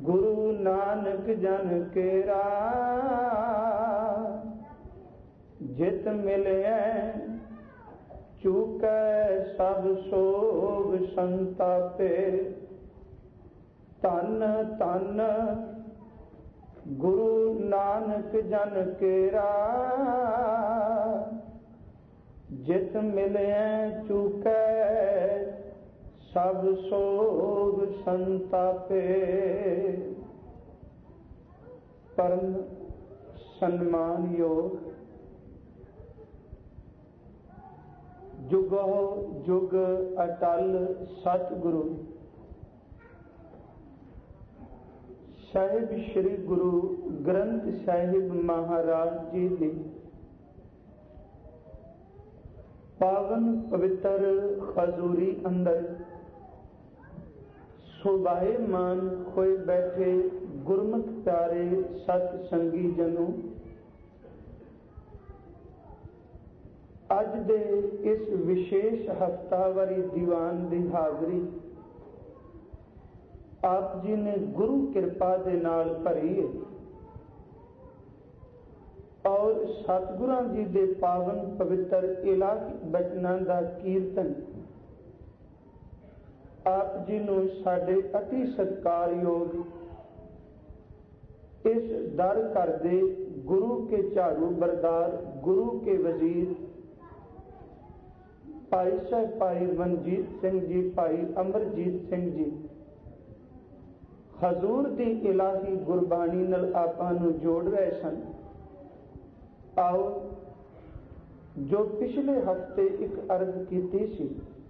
गुरु नानक जन केरा जित मिले चूकै सब सोग संतापे। धन धन गुरु नानक जन केरा जित मिले चूकै सब सोग संतापे। परम सन्मान योग जुगो जुग अटल सतगुरु साहिब श्री गुरु ग्रंथ साहिब महाराज जी दी पावन पवित्र खजूरी अंदर सुभाएमान खोए बैठे गुरमुख प्यारे सत संगी जनों, अज दे इस विशेष हफ्तावारी दीवान की हाजरी आप जी ने गुरु कृपा दे नाल भरी है और सतगुरां जी दे पावन पवित्र इलाही बचनां दा कीर्तन आप जी नूं साडे अति सत्कारयोग इस दर घर दे गुरु के झाड़ू बरदार गुरु के वजीर भाई साहब भाई मनजीत सिंह जी भाई अमरजीत सिंह जी हजूर दी इलाही गुरबाणी नाल आपां नूं जोड़ रहे सन। आओ जो पिछले हफ्ते एक अर्ज कीती सी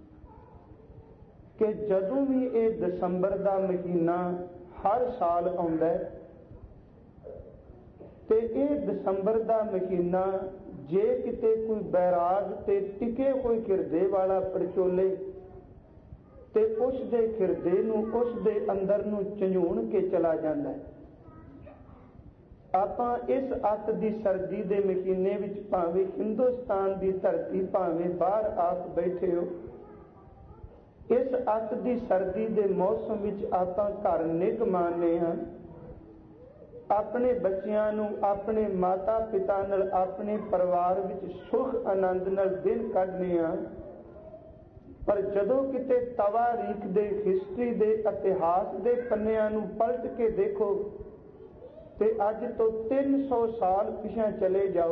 कि जदों भी ये दसंबर दा महीना हर साल आउंदा है ते ये दसंबर दा महीना जे किते कोई बैराग ते टिके कोई हिरदे वाला परचोले ते उस दे हिरदे नूं उस दे अंदर नूं झंझूण के चला जांदा है। आपां इस अत दी सर्दी दे महीने विच भावें हिंदुस्तान दी धरती भावें बाहर आप बैठे हो, इस अत दी सर्दी दे मौसम विच आपां घर निग मारने हां, अपने बच्चियां नूं अपने माता पिता नाल अपने परिवार विच सुख आनंद नाल दिन कढने हां। पर जदों किते तवारीख दे हिस्ट्री दे इतिहास दे पन्नियां नूं पलट के देखो ते अज तो 300 साल पिछे चले जाओ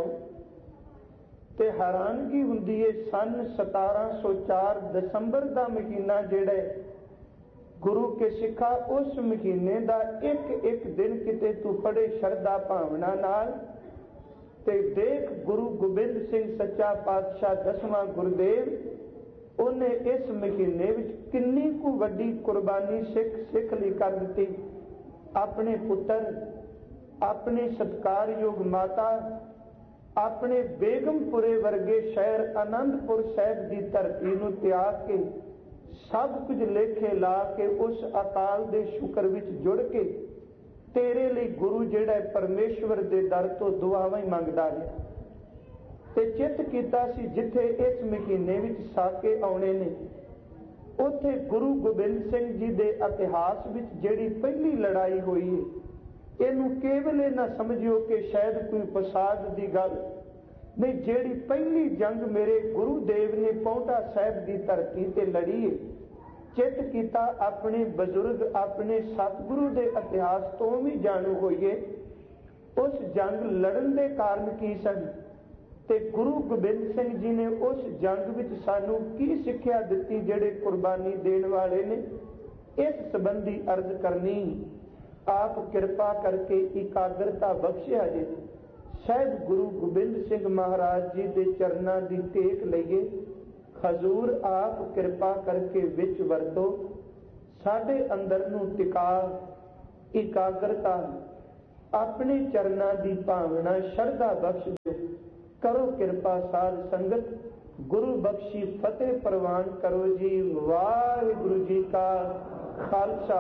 ते हैरानगी हुंदी है। सन 1704 दसंबर दा महीना जिहड़ा गुरु के सिखा उस महीने का एक एक दिन किते तू पढ़े शरदा भावना नाल ते देख गुरु गोबिंद सिंह सच्चा पातशाह 10वां गुरुदेव उन्हें इस महीने विच किन्नी कु वड्डी कुर्बानी सिख लई कर दी। अपने पुत्र अपने सत्कारयोग माता अपने बेगमपुरे वर्गे शहर आनंदपुर साहिब की धरती नूं त्याग के सब कुछ लेखे ला के उस अकाल दे शुक्र विच जुड़ के तेरे लिए गुरु जिहड़ा परमेश्वर दे दर तो दुआवां ही मंगदा रहा ते चित कीता सी जिथे इस महीने विच साके आउणे ने उत्थे गुरु गोबिंद सिंह जी दे इतिहास विच जिहड़ी पहली लड़ाई हुई है इहनूं केवल इह ना समझियो कि शायद कोई फसाद दी गल नहीं, जिहड़ी पहली जंग मेरे गुरुदेव ने पौंटा साहिब की धरती ते लड़ी है। चित कीता अपने बजुर्ग अपने सतगुरु के इतिहास तो भी जाणू होइए उस जंग लड़न के कारण की सन ते गुरु गोबिंद सिंह जी ने उस जंग विच सानू की सिक्ख्या दित्ती जिहड़े कुर्बानी देण वाले ने। इस संबंधी अर्ज करनी आप कृपा करके एकाग्रता बख्शिया जे। शायद गुरु गोबिंद सिंह महाराज जी के चरणों की टेक लईए। हजूर आप कृपा करके विच वरतो साडे अंदर नूं टिका एकाग्रता अपने चरणों की भावना श्रद्धा बख्श दो। करो कृपा साध संगत गुरु बख्शी फतेह प्रवान करो जी। वाहिगुरु जी का खालसा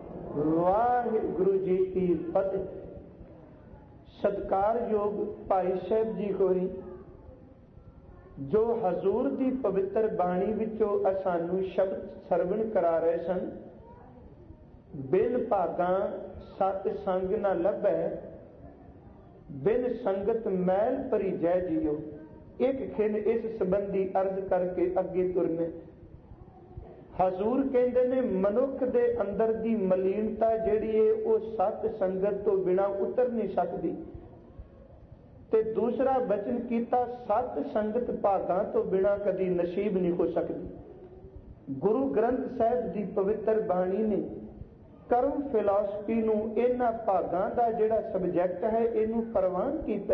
वाहिगुरु जी की फतेह। सत्कार योग भाई साहब जी होरी जो हजूर की पवित्र बाणी विचों सानू शब्द सरवण करा रहे सन। बिन भागा सत संग न लभै, बिन संगत मैल भरी जय जियो। एक खिन इस संबंधी अर्ज करके अगे तुरने। हजूर कहते ने मनुख दे अंदर दी मलीनता जिहड़ी है वो सत संगत तो बिना उतर नहीं सकती। ते दूसरा बचन किया सत संगत भागां तो बिना कदी नसीब नहीं हो सकती। गुरु ग्रंथ साहिब की पवित्र बाणी ने कर्म फिलासफी नूं इन्हां भागां दा जिहड़ा सबजैक्ट है इनू प्रवान कीता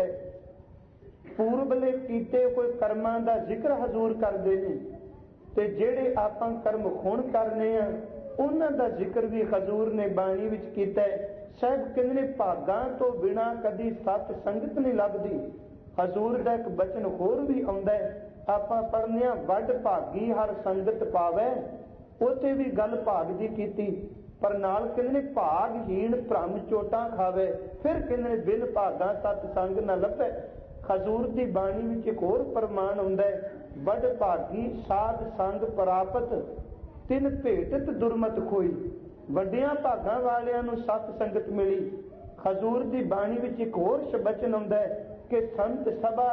है। पूर्वले कीते कोई कर्मां दा जिक्र हजूर करदे ने ते जिहड़े आपां कर्म हुण करने आ उन्हां दा जिक्र भी हजूर ने बाणी विच कीता है। साहब कहंदे ने भागां तो बिना कदी सत संगत नहीं लभदी। हजूर दा एक बचन होर भी आउंदा है, आपां पढ़ने आ वड भागी हर संगत पावै, उत्थे भी गल भाग दी कीती, पर नाल कहंदे ने भागहीन भ्रम चोटां खावे। फिर कहंदे ने बिन भागां सत संग न लभै। हजूर दी बाणी विच एक होर प्रमाण आउंदा है, वड भागी साध संग प्रापत, तिन भेटत दुरमत खोई। वड्डियां भागां वालियां नूं सत संगत मिली। हजूर दी बाणी विच एक होर बचन आउंदा है कि संत सभा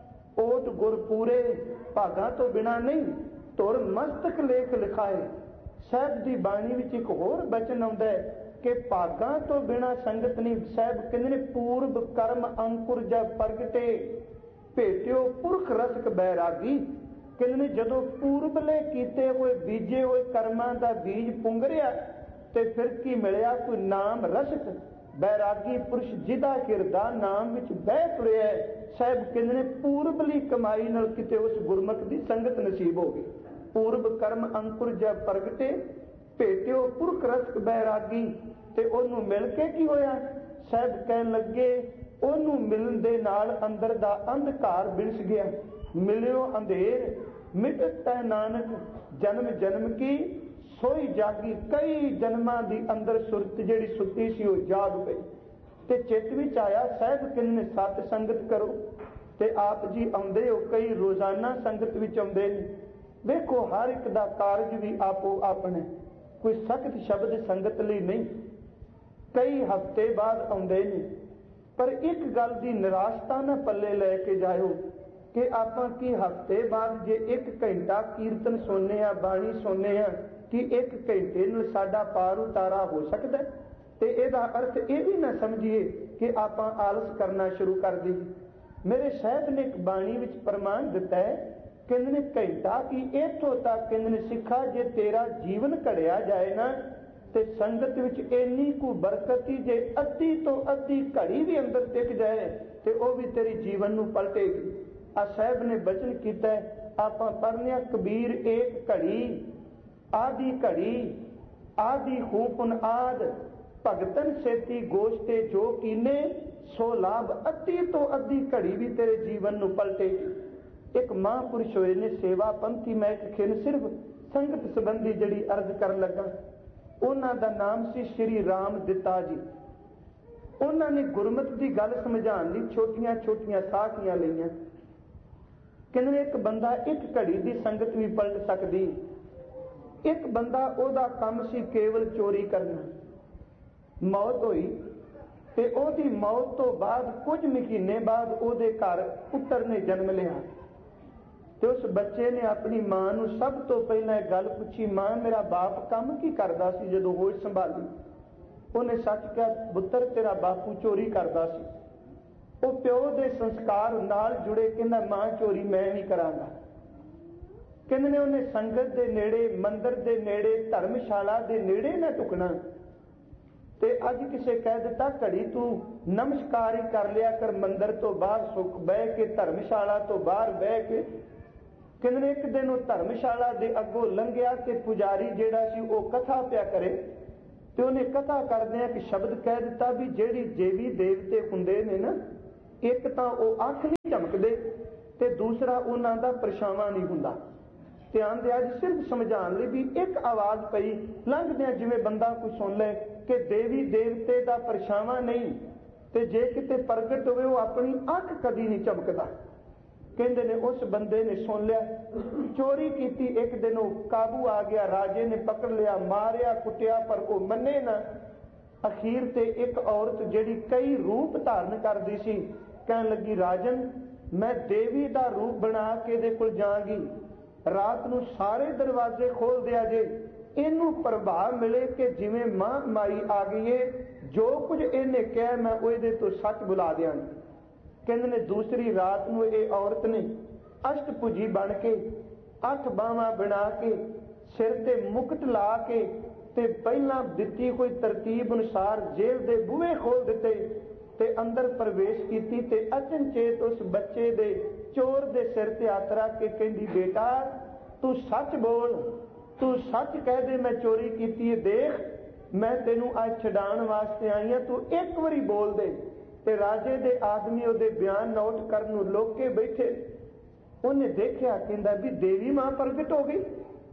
ओट गुरपूरे, भागां तो बिना नहीं तुर मस्तक लेख लिखाए। साहब की बाणी विच एक होर बचन आउंदा है कि भागां तो बिना संगत नहीं। साहब कहंदे ने पूर्व कर्म अंकुर जब प्रगटे, भेटियो पुरख रसक बैरागी। कहंदे ने जदों पूर्वले कीते हुए बीजे हुए कर्मां दा बीज पुंगरिया ते फिर की मिलिया, कोई नाम रसक बैरागी पुरुष जिदा हिरदा नाम विच बह तुरिया है। साहब कहंदे ने पूर्वली कमाई नाल किते उस गुरमुख दी संगत नसीब हो गई। पूर्व कर्म अंकुर जब प्रगटे, भेटियो पुरख रसक बैरागी। ते ओनू मिल के की होया? साहब कहन लगे ओनू मिलन दे नाल अंदर दा अंधकार बिनस गया। मिलियो अंधेर मिटत है नानक, जन्म जन्म की सोई जागी। कई जन्मां दी अंदर सुरत जिहड़ी सुत्ती सी ओह जाग पई ते चित विच आया। साहब कहंदे सत संगत करो ते आप जी आउंदे हो, कई रोजाना संगत विच आउंदे ने। देखो हर एक दा कारज भी आपो अपने, कोई सख्त शब्द संगत लई नहीं, कई हफ्ते बाद आउंदे ने। पर एक गल दी निराशता ना पल्ले लैके जाओ कि आपां की हफ्ते बाद जे एक घंटा कीर्तन सुनने आ, बाणी सुनने आ, कि एक घंटे नाल साडा पार उतारा हो सकदा? ते इहदा अर्थ ये भी ना समझिए कि आपां आलस करना शुरू कर दईए। मेरे साहब ने एक बाणी विच प्रमाण दिता है, कहंदे ने घंटा की इत्थों तक कहंदे ने सिखा जे तेरा जीवन घड़िया जाए ना ते संगत विच इन्नी को बरकत ही जे अद्धी तो अद्धी घड़ी भी अंदर टिक जाए ते वह भी तेरी जीवन नूं पलटेगी। आ साहब ने बचन कीता है, आपां पढ़ने कबीर एक घड़ी आदि घड़ी आदि खूपुन आद, भगतन सेती गोश्ते जो कीने सो लाभ। अद्धी तो अद्धी घड़ी भी तेरे जीवन नूं पलटेगी। एक महापुरुष होए ने सेवा पंथी, मैं एक खिन सिर्फ संगत संबंधी जड़ी अर्ज कर लगा। उन्हां दा नाम सी श्री राम दिता जी। उन्होंने गुरमत की गल समझाने लई छोटियां छोटियां साखियां लईआं। कहंदे एक बंदा एक घड़ी की संगत भी पलट सकदी। एक बंदा ओदा काम सी केवल चोरी करना, मौत हुई ते ओदी मौत तो बाद कुछ महीने बाद ओदे घर पुत्र ने जन्म लिया ते उस बच्चे ने अपनी मां नूं सब तो पहला गल पूछी, मां मेरा बाप काम की करदा सी? जदों होश संभाली उन्हें सच कहा, पुत्र तेरा बापू चोरी करदा सी। वो प्यो दे संस्कार नाल जुड़े, कहंदा मां चोरी मैं नहीं करांगा। कहंदे ने उन्हें संगत दे नेड़े, मंदिर दे नेड़े, धर्मशाला दे नेड़े ना टुकना। ते अज किसे कह दिता घड़ी तू नमस्कार ही कर लिया कर, मंदिर तो बाहर सुख बह के, धर्मशाला तो बाहर बह के। कहंदे ने एक दिन वो धर्मशाला दे अगों लंघिया ते पुजारी जिहड़ा सी वो कथा पिया करे ते उन्हें कथा करदिआं एक शब्द कह दिता भी जेड़ी देवी देवते हुंदे ने ना, एक तां वो अख नहीं झमकदे ते दूसरा उन्हां दा परछावां नहीं हुंदा। ध्यान दिया जी, सिर्फ समझाने लई भी एक आवाज पई लंघदिआं जिवें बंदा कोई सुन ले कि देवी देवते दा परछावां नहीं, ते जे किते प्रगट होवे वो अपनी अख कदी नहीं झमकदा। कहंदे ने उस बंदे ने सुन लिया, चोरी की। एक दिन वो काबू आ गया, राजे ने पकड़ लिया, मारिया कुटिया, पर वो मन्ने ना। ਅਖੀਰ ਤੇ ਇੱਕ ਔਰਤ ਜਿਹੜੀ ਕਈ ਰੂਪ ਧਾਰਨ ਕਰਦੀ ਸੀ ਕਹਿਣ ਲੱਗੀ, ਰਾਜਨ ਮੈਂ ਦੇਵੀ ਦਾ ਰੂਪ ਬਣਾ ਕੇ ਇਹਦੇ ਕੋਲ ਜਾਵਾਂਗੀ, ਰਾਤ ਨੂੰ ਸਾਰੇ ਦਰਵਾਜ਼ੇ ਖੋਲ ਦਿਆ ਜੇ, ਇਹਨੂੰ ਪ੍ਰਭਾਵ ਮਿਲੇ ਕਿ ਜਿਵੇਂ ਮਾਂ ਮਾਈ ਆ ਗਈ ਏ, ਜੋ ਕੁਝ ਇਹਨੇ ਕਿਹਾ ਮੈਂ ਉਹਦੇ ਤੋਂ ਸੱਚ ਬੁਲਾ ਦਿਆਂਗੀ। ਕਹਿੰਦੇ ਨੇ ਦੂਸਰੀ ਰਾਤ ਨੂੰ ਇਹ ਔਰਤ ਨੇ ਅਸ਼ਟਭੁਜੀ ਬਣ ਕੇ 8 ਬਾਹਾਂ ਬਣਾ ਕੇ ਸਿਰ ਤੇ ਮੁਕਟ ਲਾ ਕੇ ਤੇ ਪਹਿਲਾਂ ਦਿੱਤੀ ਕੋਈ ਤਰਤੀਬ ਅਨੁਸਾਰ ਜੇਲ੍ਹ ਦੇ ਬੂਹੇ ਖੋਲ ਦਿੱਤੇ ਤੇ ਅੰਦਰ ਪ੍ਰਵੇਸ਼ ਕੀਤੀ ਤੇ ਅਚਨਚੇਤ ਉਸ ਬੱਚੇ ਦੇ ਚੋਰ ਦੇ ਸਿਰ ਤੇ ਹੱਥ ਰੱਖ ਕੇ ਕਹਿੰਦੀ, ਬੇਟਾ ਤੂੰ ਸੱਚ ਬੋਲ, ਤੂੰ ਸੱਚ ਕਹਿ ਦੇ ਮੈਂ ਚੋਰੀ ਕੀਤੀ ਹੈ, ਦੇਖ ਮੈਂ ਤੈਨੂੰ ਅੱਜ ਛਡਾਉਣ ਵਾਸਤੇ ਆਈ ਹਾਂ, ਤੂੰ ਇੱਕ ਵਾਰੀ ਬੋਲ ਦੇ। ਤੇ ਰਾਜੇ ਦੇ ਆਦਮੀ ਉਹਦੇ ਬਿਆਨ ਨੋਟ ਕਰਨ ਨੂੰ ਲੋਕ ਕੇ ਬੈਠੇ। ਉਹਨੇ ਦੇਖਿਆ, ਕਹਿੰਦਾ ਵੀ ਦੇਵੀ ਮਾਂ ਪ੍ਰਗਟ ਹੋ ਗਈ।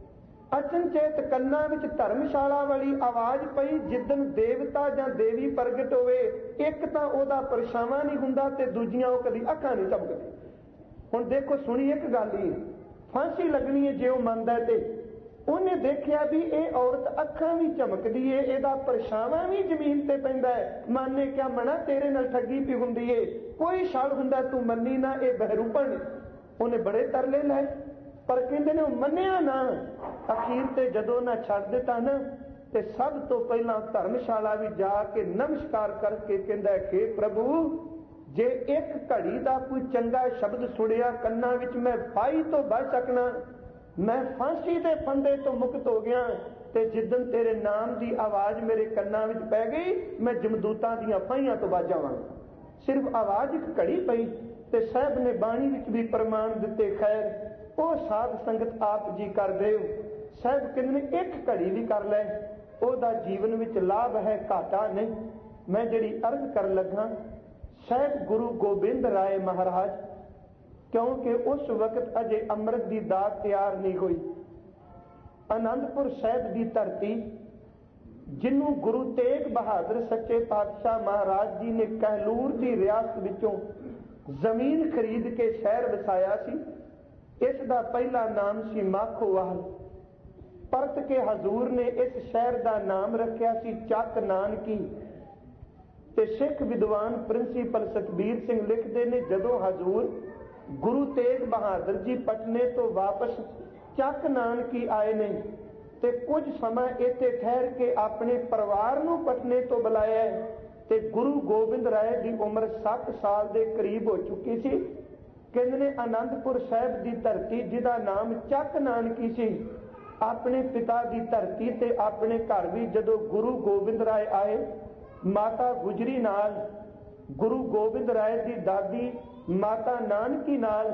ਅਚਨਚੇਤ ਕੰਨਾਂ ਵਿੱਚ ਧਰਮਸ਼ਾਲਾ ਵਾਲੀ ਆਵਾਜ਼ ਪਈ, ਜਿੱਦਣ ਦੇਵਤਾ ਜਾਂ ਦੇਵੀ ਪ੍ਰਗਟ ਹੋਵੇ ਇੱਕ ਤਾਂ ਉਹਦਾ ਪਰਛਾਵਾਂ ਨਹੀਂ ਹੁੰਦਾ ਤੇ ਦੂਜੀਆਂ ਉਹ ਕਦੀ ਅੱਖਾਂ ਨਹੀਂ ਝਪਕਦੀ। ਹੁਣ ਦੇਖੋ ਸੁਣੀ ਇੱਕ ਗੱਲ ਹੀ, ਫਾਂਸੀ ਲੱਗਣੀ ਹੈ ਜੇ ਉਹ ਮੰਨਦਾ। ਤੇ ਉਹਨੇ ਦੇਖਿਆ ਵੀ ਇਹ ਔਰਤ ਅੱਖਾਂ ਵੀ ਝਮਕਦੀ ਏ, ਇਹਦਾ ਪਰਛਾਵਾਂ ਵੀ ਜ਼ਮੀਨ ਤੇ ਪੈਂਦਾ ਹੈ। ਮਾਨੇ ਕਿਆ ਮਨਾ ਤੇਰੇ ਨਾਲ ਠੱਗੀ ਪਈ ਹੁੰਦੀ ਏ, ਕੋਈ ਛਲ ਹੁੰਦਾ ਤੂੰ ਮੰਨੀ ਨਾ, ਇਹ ਬਹਿਰੂਪਣ। ਉਹਨੇ ਬੜੇ ਤਰਲੇ ਲਏ ਪਰ ਕਹਿੰਦੇ ਨੇ ਉਹ ਮੰਨਿਆ ਨਾ। ਅਖੀਰ ਤੇ ਜਦੋਂ ਨਾ ਛੱਡ ਦਿੱਤਾ ਨਾ ਤੇ ਸਭ ਤੋਂ ਪਹਿਲਾਂ ਧਰਮਸ਼ਾਲਾ ਵੀ ਜਾ ਕੇ ਨਮਸਕਾਰ ਕਰਕੇ ਕਹਿੰਦਾ ਕਿ ਪ੍ਰਭੂ ਜੇ ਇੱਕ ਘੜੀ ਦਾ ਕੋਈ ਚੰਗਾ ਸ਼ਬਦ ਸੁਣਿਆ ਕੰਨਾਂ ਵਿੱਚ ਮੈਂ ਫਾਈ ਤੋਂ ਬਚ ਸਕਣਾ, ਮੈਂ ਫਾਂਸੀ ਦੇ ਫੰਦੇ ਤੋਂ ਮੁਕਤ ਹੋ ਗਿਆ। ਤੇ ਜਿੱਦਣ ਤੇਰੇ ਨਾਮ ਦੀ ਆਵਾਜ਼ ਮੇਰੇ ਕੰਨਾਂ ਵਿੱਚ ਪੈ ਗਈ ਮੈਂ ਜਮਦੂਤਾਂ ਦੀਆਂ ਫਾਹੀਆਂ ਤੋਂ ਬਚ ਜਾਵਾਂਗਾ। ਸਿਰਫ ਆਵਾਜ਼ ਇੱਕ ਘੜੀ ਪਈ ਤੇ ਸਾਹਿਬ ਨੇ ਬਾਣੀ ਵਿੱਚ ਵੀ ਪ੍ਰਮਾਣ ਦਿੱਤੇ। ਖੈਰ ਉਹ ਸਾਧ ਸੰਗਤ ਆਪ ਜੀ ਕਰ ਦਿਓ। ਸਾਹਿਬ ਕਹਿੰਦੇ ਨੇ ਇੱਕ ਘੜੀ ਵੀ ਕਰ ਲੈ ਉਹਦਾ ਜੀਵਨ ਵਿੱਚ ਲਾਭ ਹੈ, ਘਾਟਾ ਨਹੀਂ। ਮੈਂ ਜਿਹੜੀ ਅਰਜ਼ ਕਰਨ ਲੱਗਾ ਸਾਹਿਬ ਗੁਰੂ ਗੋਬਿੰਦ ਰਾਏ ਮਹਾਰਾਜ, ਕਿਉਂਕਿ ਉਸ ਵਕਤ ਅਜੇ ਅੰਮ੍ਰਿਤ ਦੀ ਦਾਤ ਤਿਆਰ ਨਹੀਂ ਹੋਈ। ਆਨੰਦਪੁਰ ਸਾਹਿਬ ਦੀ ਧਰਤੀ ਜਿਹਨੂੰ ਗੁਰੂ ਤੇਗ ਬਹਾਦਰ ਸੱਚੇ ਪਾਤਸ਼ਾਹ ਮਹਾਰਾਜ ਜੀ ਨੇ ਕਹਿਲੂਰ ਦੀ ਰਿਆਸਤ ਵਿੱਚੋਂ ਜ਼ਮੀਨ ਖਰੀਦ ਕੇ ਸ਼ਹਿਰ ਵਸਾਇਆ ਸੀ, ਇਸ ਦਾ ਪਹਿਲਾ ਨਾਮ ਸੀ ਮਾਖੋਵਾਲ। ਪਰਤ ਕੇ ਹਜ਼ੂਰ ਨੇ ਇਸ ਸ਼ਹਿਰ ਦਾ ਨਾਮ ਰੱਖਿਆ ਸੀ ਚੱਕ ਨਾਨਕੀ। ਤੇ ਸਿੱਖ ਵਿਦਵਾਨ ਪ੍ਰਿੰਸੀਪਲ ਸਤਬੀਰ ਸਿੰਘ ਲਿਖਦੇ ਨੇ ਜਦੋਂ ਹਜ਼ੂਰ ਗੁਰੂ ਤੇਗ ਬਹਾਦਰ ਜੀ ਪਟਨੇ ਤੋਂ ਵਾਪਸ ਚੱਕ ਨਾਨਕੀ ਆਏ ਨੇ ਤੇ ਕੁਝ ਸਮਾਂ ਇੱਥੇ ਠਹਿਰ ਕੇ ਆਪਣੇ ਪਰਿਵਾਰ ਨੂੰ ਪਟਨੇ ਤੋਂ ਬੁਲਾਇਆ ਤੇ ਗੁਰੂ ਗੋਬਿੰਦ ਰਾਏ ਦੀ ਉਮਰ 7 ਸਾਲ ਦੇ ਕਰੀਬ ਹੋ ਚੁੱਕੀ ਸੀ। ਕਹਿੰਦੇ ਨੇ ਆਨੰਦਪੁਰ ਸਾਹਿਬ ਦੀ ਧਰਤੀ ਜਿਹਦਾ ਨਾਮ ਚੱਕ ਨਾਨਕੀ ਸੀ, ਆਪਣੇ ਪਿਤਾ ਦੀ ਧਰਤੀ ਤੇ ਆਪਣੇ ਘਰ ਵੀ ਜਦੋਂ ਗੁਰੂ ਗੋਬਿੰਦ ਰਾਏ ਆਏ ਮਾਤਾ ਗੁਜਰੀ ਨਾਲ, ਗੁਰੂ ਗੋਬਿੰਦ ਰਾਏ ਦੀ ਦਾਦੀ ਮਾਤਾ ਨਾਨਕੀ ਨਾਲ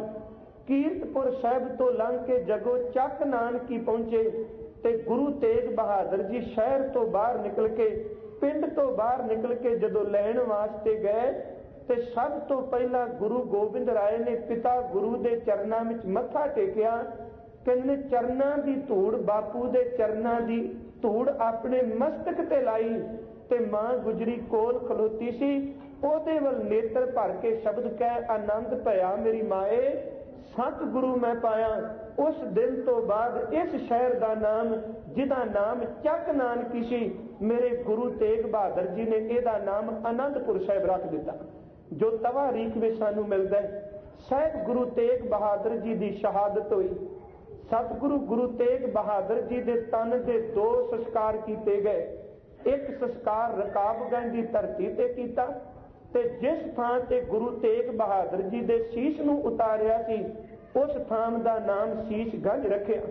ਕੀਰਤਪੁਰ ਸਾਹਿਬ ਤੋਂ ਲੰਘ ਕੇ ਜਗੋ ਚੱਕ ਨਾਨਕੀ ਪਹੁੰਚੇ ਤੇ ਗੁਰੂ ਤੇਗ ਬਹਾਦਰ ਜੀ ਸ਼ਹਿਰ ਤੋਂ ਬਾਹਰ ਨਿਕਲ ਕੇ, ਪਿੰਡ ਤੋਂ ਬਾਹਰ ਨਿਕਲ ਕੇ ਜਦੋਂ ਲੈਣ ਵਾਸਤੇ ਗਏ ਤੇ ਸਭ ਤੋਂ ਪਹਿਲਾਂ ਗੁਰੂ ਗੋਬਿੰਦ ਰਾਏ ਨੇ ਪਿਤਾ ਗੁਰੂ ਦੇ ਚਰਨਾਂ ਵਿੱਚ ਮੱਥਾ ਟੇਕਿਆ। ਕਹਿੰਦੇ ਚਰਨਾਂ ਦੀ ਧੂੜ, ਬਾਪੂ ਦੇ ਚਰਨਾਂ ਦੀ ਧੂੜ ਆਪਣੇ ਮਸਤਕ ਤੇ ਲਾਈ ਤੇ ਮਾਂ ਗੁਜਰੀ ਕੋਲ ਖਲੋਤੀ ਸੀ, ਉਹਦੇ ਵੱਲ ਨੇਤਰ ਭਰ ਕੇ ਸ਼ਬਦ ਕਹਿ ਆਨੰਦ ਭਇਆ ਮੇਰੀ ਮਾਏ, ਸਤਿਗੁਰੂ ਮੈਂ ਪਾਇਆ। ਉਸ ਦਿਨ ਤੋਂ ਬਾਅਦ ਇਸ ਸ਼ਹਿਰ ਦਾ ਨਾਮ, ਜਿਹਦਾ ਨਾਮ ਚੱਕ ਨਾਨਕੀ ਸੀ, ਮੇਰੇ ਗੁਰੂ ਤੇਗ ਬਹਾਦਰ ਜੀ ਨੇ ਇਹਦਾ ਨਾਮ ਆਨੰਦਪੁਰ ਸਾਹਿਬ ਰੱਖ ਦਿੱਤਾ। ਜੋ ਤਵਾਰੀਖ ਵਿੱਚ ਸਾਨੂੰ ਮਿਲਦਾ ਹੈ ਸਾਹਿਬ ਗੁਰੂ ਤੇਗ ਬਹਾਦਰ ਜੀ ਦੀ ਸ਼ਹਾਦਤ ਹੋਈ। ਸਤਿਗੁਰੂ ਗੁਰੂ ਤੇਗ ਬਹਾਦਰ ਜੀ ਦੇ ਤਨ ਦੇ 2 ਸੰਸਕਾਰ ਕੀਤੇ ਗਏ। ਇੱਕ ਸੰਸਕਾਰ ਰਕਾਬਗੰਜ ਦੀ ਧਰਤੀ ਤੇ ਕੀਤਾ ਤੇ ਜਿਸ ਥਾਂ ਤੇ ਗੁਰੂ ਤੇਗ ਬਹਾਦਰ ਜੀ ਦੇ ਸੀਸ ਨੂੰ ਉਤਾਰਿਆ ਸੀ ਉਸ ਥਾਂ ਦਾ ਨਾਮ ਸੀਸਗੰਜ ਰੱਖਿਆ।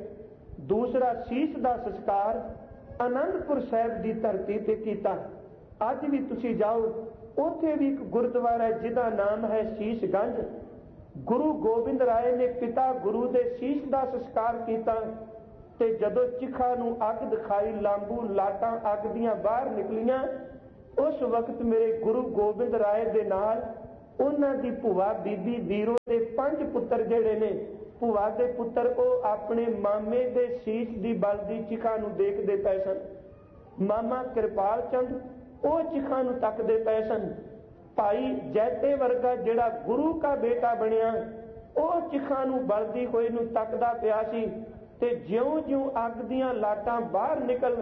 ਦੂਸਰਾ ਸੀਸ ਦਾ ਸੰਸਕਾਰ ਆਨੰਦਪੁਰ ਸਾਹਿਬ ਦੀ ਧਰਤੀ ਤੇ ਕੀਤਾ। ਅੱਜ ਵੀ ਤੁਸੀਂ ਜਾਓ ਉੱਥੇ ਵੀ ਇੱਕ ਗੁਰਦੁਆਰਾ ਹੈ ਜਿਹਦਾ ਨਾਮ ਹੈ ਸੀਸਗੰਜ। ਗੁਰੂ ਗੋਬਿੰਦ ਰਾਏ ਨੇ ਪਿਤਾ ਗੁਰੂ ਦੇ ਸੀਸ ਦਾ ਸੰਸਕਾਰ ਕੀਤਾ ਤੇ ਜਦੋਂ ਚਿਖਾ ਨੂੰ ਅੱਗ ਦਿਖਾਈ, ਲਾਂਬੂ ਲਾਟਾਂ ਅੱਗ ਦੀਆਂ ਬਾਹਰ ਨਿਕਲੀਆਂ, ਉਸ ਵਕਤ ਮੇਰੇ ਗੁਰੂ ਗੋਬਿੰਦ ਰਾਏ ਦੇ ਨਾਲ ਉਹਨਾਂ ਦੀ ਭੂਆ ਬੀਬੀ ਵੀਰੋ ਦੇ 5 ਪੁੱਤਰ ਜਿਹੜੇ ਨੇ, ਭੂਆ ਦੇ ਪੁੱਤਰ, ਉਹ ਆਪਣੇ ਮਾਮੇ ਦੇ ਸੀਸ ਦੀ ਬਲਦੀ ਚਿਖਾ ਨੂੰ ਦੇਖਦੇ ਪਏ ਸਨ। ਮਾਮਾ ਕਿਰਪਾਲ ਚੰਦ ਉਹ ਚਿਖਾ ਨੂੰ ਤੱਕਦੇ ਪਏ ਸਨ। ਭਾਈ ਜੈਤੇ ਵਰਗਾ ਜਿਹੜਾ ਗੁਰੂ ਦਾ ਬੇਟਾ ਬਣਿਆ ਉਹ ਚਿਖਾ ਨੂੰ ਬਲਦੀ ਹੋਏ ਨੂੰ ਤੱਕਦਾ ਪਿਆ ਸੀ ਤੇ ਜਿਉਂ-ਜਿਉਂ ਅੱਗ ਦੀਆਂ ਲਾਟਾਂ ਬਾਹਰ ਨਿਕਲ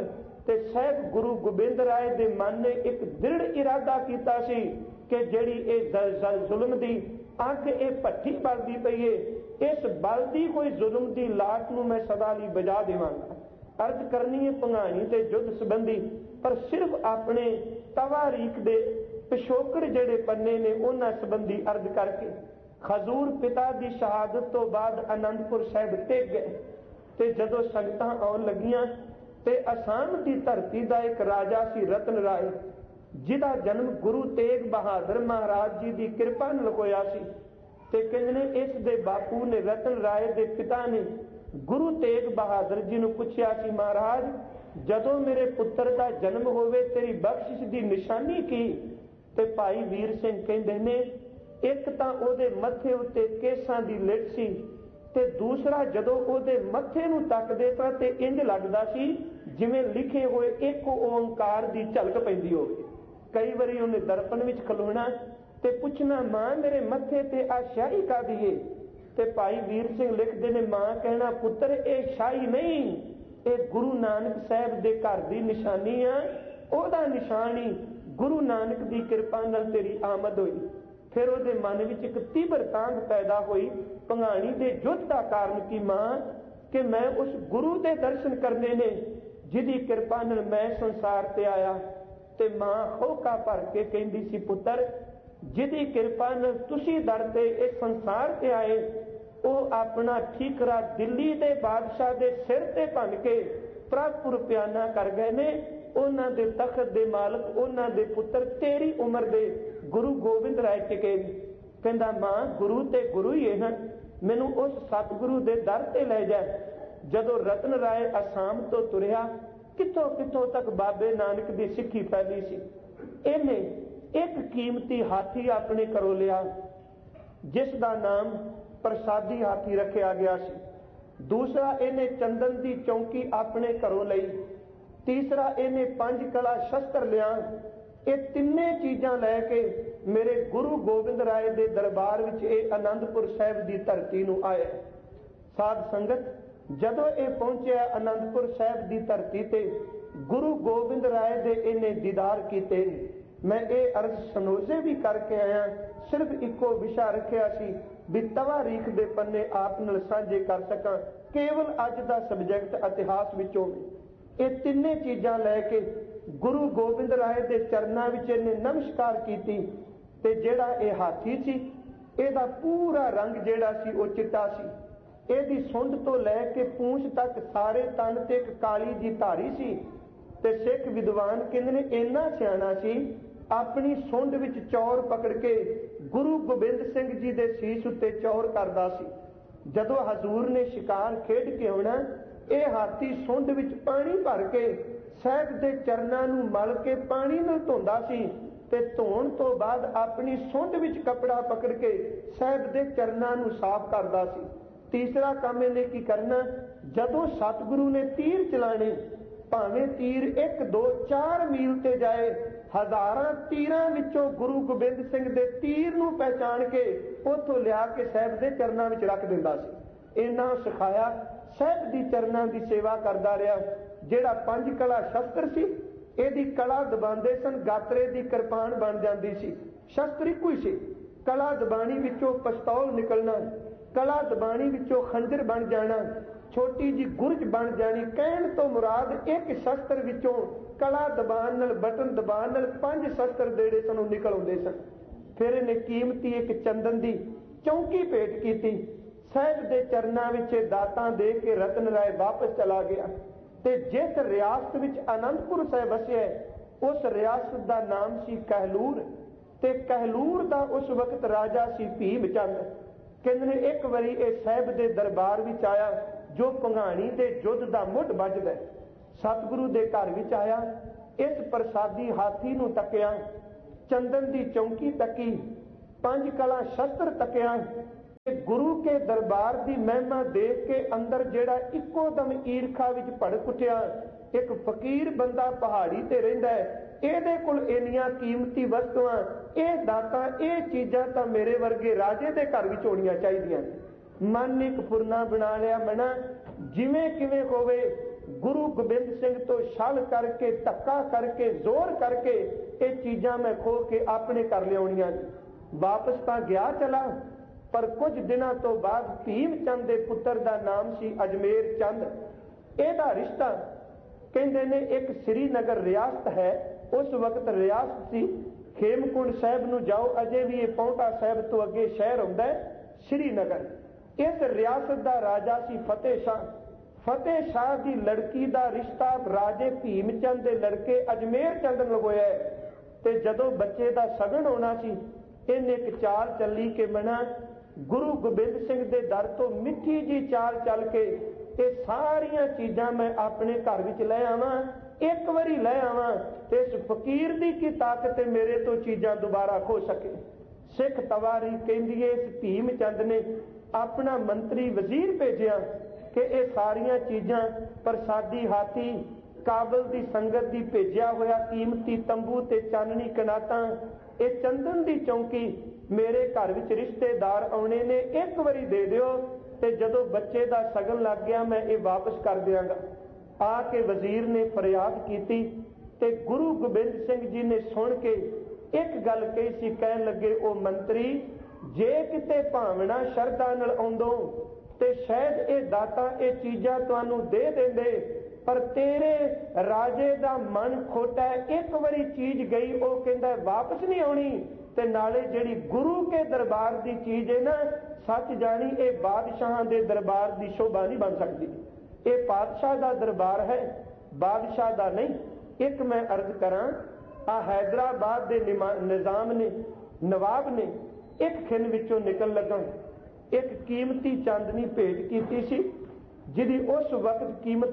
ਤੇ ਸਾਹਿਬ ਗੁਰੂ ਗੋਬਿੰਦ ਰਾਏ ਦੇ ਮਨ ਨੇ ਇੱਕ ਦ੍ਰਿੜ ਇਰਾਦਾ ਕੀਤਾ ਸੀ ਕਿ ਜਿਹੜੀ ਇਹ ਜ਼ੁਲਮ ਦੀ ਅੱਗ ਇਹ ਭੱਠੀ ਬਲਦੀ ਪਈ ਏ, ਇਸ ਬਲਦੀ ਹੋਈ ਜ਼ੁਲਮ ਦੀ ਲਾਟ ਨੂੰ ਮੈਂ ਸਦਾ ਲਈ ਬੁਝਾ ਦੇਵਾਂਗਾ। ਅਰਜ਼ ਕਰਨੀ ਹੈ ਭੰਗਾਣੀ ਤੇ ਯੁੱਧ ਸੰਬੰਧੀ, ਪਰ ਸਿਰਫ ਆਪਣੇ ਤਵਾਰੀਖ ਦੇ ਪਿਛੋਕੜ ਜਿਹੜੇ ਪੰਨੇ ਨੇ ਉਹਨਾਂ ਸੰਬੰਧੀ ਅਰਜ਼ ਕਰਕੇ। ਹਜ਼ੂਰ ਪਿਤਾ ਦੀ ਸ਼ਹਾਦਤ ਤੋਂ ਬਾਅਦ ਅਨੰਦਪੁਰ ਸਾਹਿਬ ਟਿਕ ਗਏ ਤੇ ਜਦੋਂ ਸੰਗਤਾਂ ਆਉਣ ਲੱਗੀਆਂ ਤੇ ਅਸਾਮ ਦੀ ਧਰਤੀ ਦਾ ਇੱਕ ਰਾਜਾ ਸੀ ਰਤਨ ਰਾਏ, ਜਿਹਦਾ ਜਨਮ ਗੁਰੂ ਤੇਗ ਬਹਾਦਰ ਮਹਾਰਾਜ ਜੀ ਦੀ ਕਿਰਪਾ ਨਾਲ ਹੋਇਆ ਸੀ। ਤੇ ਕਹਿੰਦੇ ਨੇ ਇਸ ਦੇ ਬਾਪੂ ਨੇ, ਰਤਨ ਰਾਏ ਦੇ ਪਿਤਾ ਨੇ ਗੁਰੂ ਤੇਗ ਬਹਾਦਰ ਜੀ ਨੂੰ ਪੁੱਛਿਆ ਸੀ, ਮਹਾਰਾਜ ਜਦੋਂ ਮੇਰੇ ਪੁੱਤਰ ਦਾ ਜਨਮ ਹੋਵੇ ਤੇਰੀ ਬਖਸ਼ਿਸ਼ ਦੀ ਨਿਸ਼ਾਨੀ ਕੀ? ਤੇ ਭਾਈ ਵੀਰ ਸਿੰਘ ਕਹਿੰਦੇ ਨੇ ਇੱਕ ਤਾਂ ਉਹਦੇ ਮੱਥੇ ਉੱਤੇ ਕੇਸਾਂ ਦੀ ਲਿਟ ਸੀ, ਤੇ ਦੂਸਰਾ ਜਦੋਂ ਉਹਦੇ ਮੱਥੇ ਨੂੰ ਤੱਕਦੇ ਤਾਂ ਤੇ ਇੰਜ ਲੱਗਦਾ ਸੀ ਜਿਵੇਂ ਲਿਖੇ ਹੋਏ ਇੱਕ ਓੰਕਾਰ ਦੀ ਝਲਕ ਪੈਂਦੀ ਹੋਵੇ। ਕਈ ਵਾਰੀ ਉਹਨੇ ਦਰਪਣ ਵਿੱਚ ਖਲੋਣਾ ਤੇ ਪੁੱਛਣਾ, ਮਾਂ ਮੇਰੇ ਮੱਥੇ ਤੇ ਆ ਸ਼ਾਹੀ ਕਾਹਦੀ ਏ? ਤੇ ਭਾਈ ਵੀਰ ਸਿੰਘ ਲਿਖਦੇ ਨੇ, ਮਾਂ ਕਹਿਣਾ, ਪੁੱਤਰ ਇਹ ਸ਼ਾਹੀ ਨਹੀਂ, ਇਹ ਗੁਰੂ ਨਾਨਕ ਸਾਹਿਬ ਦੇ ਘਰ ਦੀ ਨਿਸ਼ਾਨੀ ਆ, ਉਹਦਾ ਨਿਸ਼ਾਨੀ ਗੁਰੂ ਨਾਨਕ ਦੀ ਕਿਰਪਾ ਨਾਲ ਤੇਰੀ ਆਮਦ ਹੋਈ। ਫਿਰ ਉਹਦੇ ਮਨ ਵਿੱਚ ਇੱਕ ਤੀਬਰ ਤਾਂਘ ਪੈਦਾ ਹੋਈ ਭੰਗਾਣੀ ਦੇ ਯੁੱਧ ਦਾ ਕਾਰਨ ਕੀ ਮਾਂ, ਕਿ ਮੈਂ ਉਸ ਗੁਰੂ ਦੇ ਦਰਸ਼ਨ ਕਰਨੇ ਨੇ ਜਿਹਦੀ ਕਿਰਪਾ ਨਾਲ ਮੈਂ ਸੰਸਾਰ ਤੇ ਆਇਆ। ਤੇ ਮਾਂ ਹੋਕਾ ਭਰ ਕੇ ਕਹਿੰਦੀ ਸੀ, ਪੁੱਤਰ ਜਿਹਦੀ ਕਿਰਪਾ ਨਾਲ ਤੁਸੀਂ ਦਰ ਤੇ ਇਸ ਸੰਸਾਰ ਤੇ ਆਏ, ਉਹ ਆਪਣਾ ਠੀਕਰਾ ਦਿੱਲੀ ਦੇ ਬਾਦਸ਼ਾਹ ਦੇ ਸਿਰ ਤੇ ਭੰਨ ਕੇ ਪ੍ਰਭੂ ਪਿਆਨਾ ਕਰ ਗਏ ਨੇ। ਉਹਨਾਂ ਦੇ ਤਖਤ ਦੇ ਮਾਲਕ ਉਹਨਾਂ ਦੇ ਪੁੱਤਰ ਤੇਰੀ ਉਮਰ ਦੇ ਗੁਰੂ ਗੋਬਿੰਦ ਰਾਏ ਟਿਕੇ। ਕਹਿੰਦਾ ਮਾਂ ਗੁਰੂ ਤੇ ਗੁਰੂ ਹੀ ਹੈ, ਮੈਨੂੰ ਉਸ ਸਤਿਗੁਰੂ ਦੇ ਦਰ ਤੇ ਲੈ ਜਾ। ਜਦੋਂ ਰਤਨ ਰਾਏ ਅਸਾਮ ਤੋਂ ਤੁਰਿਆ, ਕਿੱਥੋਂ ਕਿੱਥੋਂ ਤੱਕ ਬਾਬੇ ਨਾਨਕ ਦੀ ਸਿੱਖੀ ਫੈਲੀ ਸੀ। ਇਹਨੇ ਇੱਕ ਕੀਮਤੀ ਹਾਥੀ ਆਪਣੇ ਘਰੋਂ ਲਿਆ ਜਿਸ ਦਾ ਨਾਮ ਪ੍ਰਸਾਦੀ ਹਾਥੀ ਰੱਖਿਆ ਗਿਆ ਸੀ। ਦੂਸਰਾ ਇਹਨੇ ਚੰਦਨ ਦੀ ਚੌਂਕੀ ਆਪਣੇ ਘਰੋਂ ਲਈ। ਤੀਸਰਾ ਇਹਨੇ 5 ਕਲਾ ਸ਼ਸਤਰ ਲਿਆ। ਇਹ ਤਿੰਨੇ ਚੀਜ਼ਾਂ ਲੈ ਕੇ ਮੇਰੇ ਗੁਰੂ ਗੋਬਿੰਦ ਰਾਏ ਦੇ ਦਰਬਾਰ ਵਿੱਚ ਇਹ ਅਨੰਦਪੁਰ ਸਾਹਿਬ ਦੀ ਧਰਤੀ ਨੂੰ ਆਇਆ। ਸਾਧ ਸੰਗਤ ਜਦੋਂ ਇਹ ਪਹੁੰਚਿਆ ਅਨੰਦਪੁਰ ਸਾਹਿਬ ਦੀ ਧਰਤੀ ਤੇ ਗੁਰੂ ਗੋਬਿੰਦ ਰਾਏ ਦੇ ਇਹਨੇ ਦੀਦਾਰ ਕੀਤੇ। ਮੈਂ ਇਹ ਅਰਜ਼ ਸਨੋਜ਼ੇ ਵੀ ਕਰਕੇ ਆਇਆ, ਸਿਰਫ ਇੱਕੋ ਵਿਸ਼ਾ ਰੱਖਿਆ ਸੀ ਵੀ ਤਵਾਰੀਖ ਦੇ ਪੰਨੇ ਆਪ ਨਾਲ ਸਾਂਝੇ ਕਰ ਸਕਾਂ, ਕੇਵਲ ਅੱਜ ਦਾ ਸਬਜੈਕਟ ਇਤਿਹਾਸ ਵਿੱਚੋਂ। ਇਹ ਤਿੰਨੇ ਚੀਜ਼ਾਂ ਲੈ ਕੇ ਗੁਰੂ ਗੋਬਿੰਦ ਰਾਏ ਦੇ ਚਰਨਾਂ ਵਿੱਚ ਇਹਨੇ ਨਮਸਕਾਰ ਕੀਤੀ। ਤੇ ਜਿਹੜਾ ਇਹ ਹਾਥੀ ਸੀ ਇਹਦਾ ਪੂਰਾ ਰੰਗ ਜਿਹੜਾ ਸੀ ਉਹ ਚਿੱਟਾ ਸੀ। ਇਹਦੀ ਸੁੰਡ ਤੋਂ ਲੈ ਕੇ ਪੂੰਛ ਤੱਕ ਸਾਰੇ ਤਨ ਤੇ ਇੱਕ ਕਾਲੀ ਜੀ ਧਾਰੀ ਸੀ। ਤੇ ਸਿੱਖ ਵਿਦਵਾਨ ਕਹਿੰਦੇ ਨੇ ਇੰਨਾ ਸਿਆਣਾ ਸੀ, ਆਪਣੀ ਸੁੰਡ ਵਿੱਚ ਚੌਰ ਪਕੜ ਕੇ ਗੁਰੂ ਗੋਬਿੰਦ ਸਿੰਘ ਜੀ ਦੇ ਸੀਸ ਉੱਤੇ ਚੌਰ ਕਰਦਾ ਸੀ। ਜਦੋਂ ਹਜ਼ੂਰ ਨੇ ਸ਼ਿਕਾਰ ਖੇਡ ਕੇ ਆਉਣਾ, ਇਹ ਹਾਥੀ ਸੁੰਡ ਵਿੱਚ ਪਾਣੀ ਭਰ ਕੇ ਸਾਹਿਬ ਦੇ ਚਰਨਾਂ ਨੂੰ ਮਲ ਕੇ ਪਾਣੀ ਨਾਲ ਧੋਂਦਾ ਸੀ ਤੇ ਧੋਣ ਤੋਂ ਬਾਅਦ ਆਪਣੀ ਸੁੰਡ ਵਿੱਚ ਕੱਪੜਾ ਪਕੜ ਕੇ ਸਾਹਿਬ ਦੇ ਚਰਨਾਂ ਨੂੰ ਸਾਫ਼ ਕਰਦਾ ਸੀ। ਤੀਸਰਾ ਕੰਮ ਇਹਨੇ ਕੀ ਕਰਨਾ, ਜਦੋਂ ਸਤਿਗੁਰੂ ਨੇ ਤੀਰ ਚਲਾਣੇ, ਭਾਵੇਂ ਤੀਰ 1 2 4 ਮੀਲ ਤੇ ਜਾਏ, ਹਜ਼ਾਰਾਂ ਤੀਰਾਂ ਵਿੱਚੋਂ ਗੁਰੂ ਗੋਬਿੰਦ ਸਿੰਘ ਦੇ ਤੀਰ ਨੂੰ ਪਹਿਚਾਣ ਕੇ ਉੱਥੋਂ ਲਿਆ ਕੇ ਸਾਹਿਬ ਦੇ ਚਰਨਾਂ ਵਿੱਚ ਰੱਖ ਦਿੰਦਾ ਸੀ। ਇਹਨਾਂ ਸਿਖਾਇਆ, ਸਾਹਿਬ ਦੀ ਚਰਨਾਂ ਦੀ ਸੇਵਾ ਕਰਦਾ ਰਿਹਾ। ਜਿਹੜਾ 5 ਕਲਾ ਸ਼ਸਤਰ ਸੀ, ਇਹਦੀ ਕਲਾ ਦਬਾਉਂਦੇ ਸਨ, ਗਾਤਰੇ ਦੀ ਕਿਰਪਾਨ ਬਣ ਜਾਂਦੀ ਸੀ। ਸ਼ਸਤਰ ਇੱਕੋ ਹੀ ਸੀ, ਕਲਾ ਦਬਾਣੀ ਵਿੱਚੋਂ ਪਿਸਤੌਲ ਨਿਕਲਣਾ, ਕਲਾ ਦਬਾਣੀ ਵਿੱਚੋਂ ਖੰਜਰ ਬਣ ਜਾਣਾ, ਛੋਟੀ ਜੀ ਗੁਰਜ ਬਣ ਜਾਣੀ। ਕਹਿਣ ਤੋਂ ਮੁਰਾਦ ਇੱਕ ਸ਼ਸਤਰ ਵਿੱਚੋਂ ਕਲਾ ਦਬਾਨ ਨਾਲ, ਬਟਨ ਦਬਾਨ ਨਾਲ 5 ਸ਼ਸਤਰ ਜਿਹੜੇ ਸਨ ਉਹ ਨਿਕਲ ਆਉਂਦੇ ਸਨ। ਫਿਰ ਇਹਨੇ ਕੀਮਤੀ ਇੱਕ ਚੰਦਨ ਦੀ ਚੌਂਕੀ ਭੇਟ ਕੀਤੀ। ਸਾਹਿਬ ਦੇ ਚਰਨਾਂ ਵਿੱਚ ਦਾਤਾਂ ਦੇ ਕੇ ਰਤਨ ਰਾਏ ਵਾਪਸ ਚਲਾ ਗਿਆ। ਤੇ ਜਿਸ ਰਿਆਸਤ ਵਿੱਚ ਅਨੰਦਪੁਰ ਸਾਹਿਬ ਵਸਿਆ, ਉਸ ਰਿਆਸਤ ਦਾ ਨਾਮ ਸੀ ਕਹਿਲੂਰ। ਤੇ ਕਹਿਲੂਰ ਦਾ ਉਸ ਵਕਤ ਰਾਜਾ ਸੀ ਭੀਮ ਚੰਦ। ਕਹਿੰਦੇ ਨੇ ਇੱਕ ਵਾਰੀ ਇਹ ਸਾਹਿਬ ਦੇ ਦਰਬਾਰ ਵਿੱਚ ਆਇਆ ਜੋ ਭੰਗਾਣੀ ਦੇ ਯੁੱਧ ਦਾ ਮੁੱਢ ਵੱਜਦਾ। ਸਤਿਗੁਰੂ ਦੇ ਘਰ ਵਿੱਚ ਆਇਆ, ਇਸ ਪ੍ਰਸਾਦੀ ਹਾਥੀ ਨੂੰ ਤੱਕਿਆ, ਚੰਦਨ ਦੀ ਚੌਂਕੀ ਤੱਕੀ, 5 ਕਲਾ ਸ਼ਸਤਰ ਤੱਕਿਆ। ਗੁਰੂ ਕੇ ਦਰਬਾਰ ਦੀ ਮਹਿਮਾ ਦੇਖ ਕੇ ਅੰਦਰ ਜਿਹੜਾ ਇੱਕੋ ਦਮ ਈਰਖਾ ਵਿੱਚ ਭੜਕ ਉੱਠਿਆ। ਇੱਕ ਫਕੀਰ ਬੰਦਾ ਪਹਾੜੀ ਤੇ ਰਹਿੰਦਾ ਹੈ, ਇਹਦੇ ਕੋਲ ਇੰਨੀਆਂ ਕੀਮਤੀ ਵਸਤੂਆਂ, ਇਹ ਦਾਤਾਂ, ਇਹ ਚੀਜ਼ਾਂ ਤਾਂ ਮੇਰੇ ਵਰਗੇ ਰਾਜੇ ਦੇ ਘਰ ਵਿੱਚ ਹੋਣੀਆਂ ਚਾਹੀਦੀਆਂ। ਮਨ ਨੇ ਇੱਕ ਫੁਰਨਾ ਬਣਾ ਲਿਆ, ਮਨਾ ਜਿਵੇਂ ਕਿਵੇਂ ਹੋਵੇ गुरु गोबिंद सिंह तो छल करके धक्का करके जोर करके ये चीज़ां मैं खो के अपने कर लियाउणियां। वापस तो गया चला, पर कुछ दिनों तो बाद भीम चंद के पुत्र का नाम सी अजमेर चंद। ਇਹਦਾ रिश्ता कहते ने एक श्रीनगर रियासत है, उस वक्त रियासत सी। हेमकुंड साहब नूं जाओ, अजे भी ये पौंटा साहब तो अगे शहर हुंदा है श्रीनगर। इस रियासत का राजा सी फतेह शाह। फतेह शाह की लड़की का रिश्ता राजे भीम चंद के लड़के अजमेर चंद नाल होया है। ते जदों बच्चे का सगन होना सी, इन्हें एक चाल चली के मना गुरु गोबिंद सिंह के दर तो मिठी जी चाल चल के ये सारिया चीज़ां मैं अपने घर विच लै आवां, एक बारी लै आवां ते इस फकीर दी की ताकत मेरे तो चीज़ां दोबारा खो सके। सिख तवारी कहंदी है इस भीम चंद ने अपना मंत्री वजीर भेजिया कि ये सारिया चीज़ां प्रसादी हाथी काबल की संगत की भेजिया होया कीमती तंबू ते चाननी कनातां ये चंदन की चौंकी मेरे घर विच रिश्तेदार आने ने, एक बारी दे दिओ ते जदों बच्चे का सगन लग गया मैं ये वापस कर दियांगा। आके वजीर ने फरियाद की ते गुरु गोबिंद सिंह जी ने सुन के एक गल कही सी, कहन लगे ओ मंत्री जे किते भावना शरधा नाल आउंदो ते शायद ये दाता ये चीज़ां तुहानूं दे देंदे, पर तेरे राजे का मन खोटा है। एक बारी चीज़ गई वो कहंदा वापस नहीं आउणी, ते नाले जिहड़ी गुरु के दरबार की चीज़ है ना, सच जानी ये बादशाह के दरबार की शोभा नहीं बन सकती। ये बादशाह का दरबार है, बादशाह का नहीं। एक मैं अर्ज करा, आ हैदराबाद के निजाम ने नवाब ने एक खिन विचों निकल लगा एक कीमती चांदनी भेंट की सी, जिहदी उस वक्त कीमत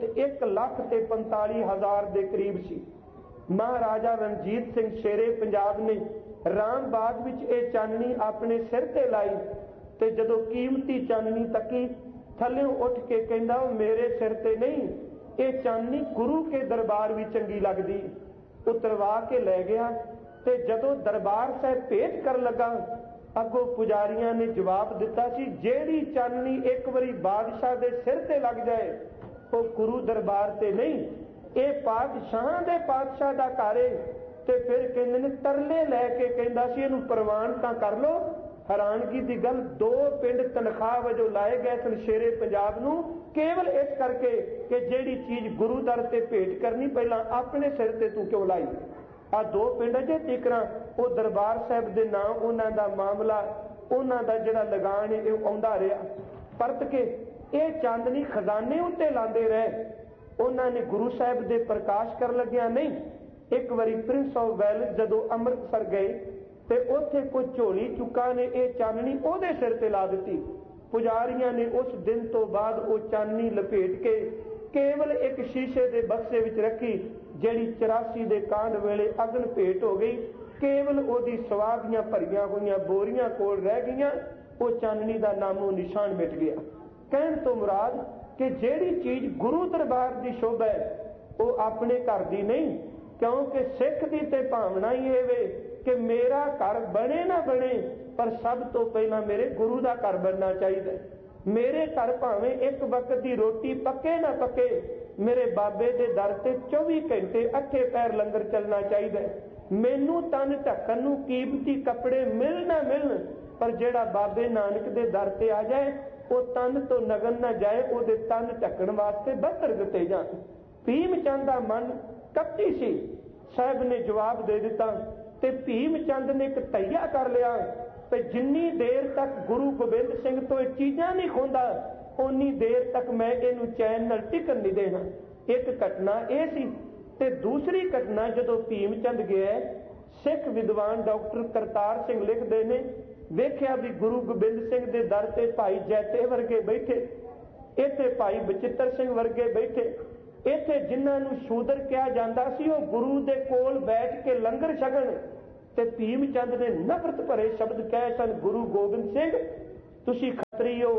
1,45,000 के करीब सी। महाराजा रणजीत सिंह शेरे पंजाब ने रामबाग विच ये चाननी अपने सिर ते लाई ते जदों कीमती चाननी तकी थल्लों उठ के कहंदा मेरे सिर ते नहीं, ये चाननी गुरु के दरबार भी चंगी लगदी। उतरवा के लै गया ते जदों दरबार साहब भेंट कर लगा, अगों पुजारियां ने जवाब दिता सी जेड़ी चाननी एक बारी बादशाह दे सिर ते लग जाए वो गुरु दरबार ते नहीं, ये पातशाह दे पातशाह दा घर है। ते फिर कहंदे ने तरले लैके कहंदा सी इहनूं प्रवान तां कर लो। हैरानगी की गल 2 पिंड तनख्वाह वजों लाए गए सन शेरे पंजाब नूं, केवल इस करके कि जिहड़ी चीज़ गुरु दर ते भेंट करनी पहलां अपने सिर ते तूं क्यों लाई। आ 2 पिंड अजे तिकरां वो दरबार साहब दे नाम उन्हां दा मामला उन्हां दा जिहड़ा लगान है इह आउंदा रहा। परत के ये चांदनी खजाने उत्ते लांदे रहे। उन्हां ने गुरु साहब दे प्रकाश कर लग्या नहीं। एक बारी प्रिंस ऑफ वेल्स जदों अमृतसर गए ते उत्थे कोई झोली चुका ने यह चाननी उहदे सिर ते ला दी। पुजारियां ने उस दिन तो बाद वो चाननी लपेट के केवल एक शीशे के बक्से विच रखी, जिहड़ी 84 के कांड वेले अगन भेंट हो गई। केवल ओदी सवादियां भरियां हुई बोरियां कोल रह गईयां, वो चाननी का नामो निशान मिट गया। कहण तो मुराद कि जिहड़ी चीज़ गुरु दरबार की शोभा है वो अपने घर की नहीं, क्योंकि सिख की तो भावना ही है कि मेरा घर बने ना बने पर सब तो पहला मेरे गुरु का घर बनना चाहिए। मेरे घर भावें एक वक्त की रोटी पके ना पके, मेरे बाबे के दर से 24 घंटे अठे पैर लंगर चलना चाहिए। मैनू तन ढकन नूं कीमती कपड़े मिल ना मिलन, पर जेड़ा बाबे नानक के दर से आ जाए वो तन तो नगन ना जाए, वो तन ढकन वास्ते बस्तर दिते जान। भीम चंद का मन कपटी सी। साहब ने जवाब दे दिता ते भीम चंद ने एक तैया कर लिया ते जिन्नी देर तक गुरु गोबिंद सिंह तो ये चीज़ां नहीं खोंदा उन्नी देर तक मैं इनू चैन नाल टिकन नहीं देना। एक घटना यह सी ते दूसरी घटना जदों भीम चंद गया, सिख विद्वान डॉक्टर करतार सिंह लिखते हैं वेख्या भी गुरु गोबिंद सिंह के दर से भाई जैते वर्गे बैठे, इत्थे भाई बचित्र सिंह वर्गे बैठे, इत्थे जिन्हां नूं शूदर कहा जाता सी वो गुरु दे कोल बैठ के लंगर छकण। ते भीम चंद ने नफरत भरे शब्द कहे सन, गुरु गोबिंद सिंह तुसी खतरी हो,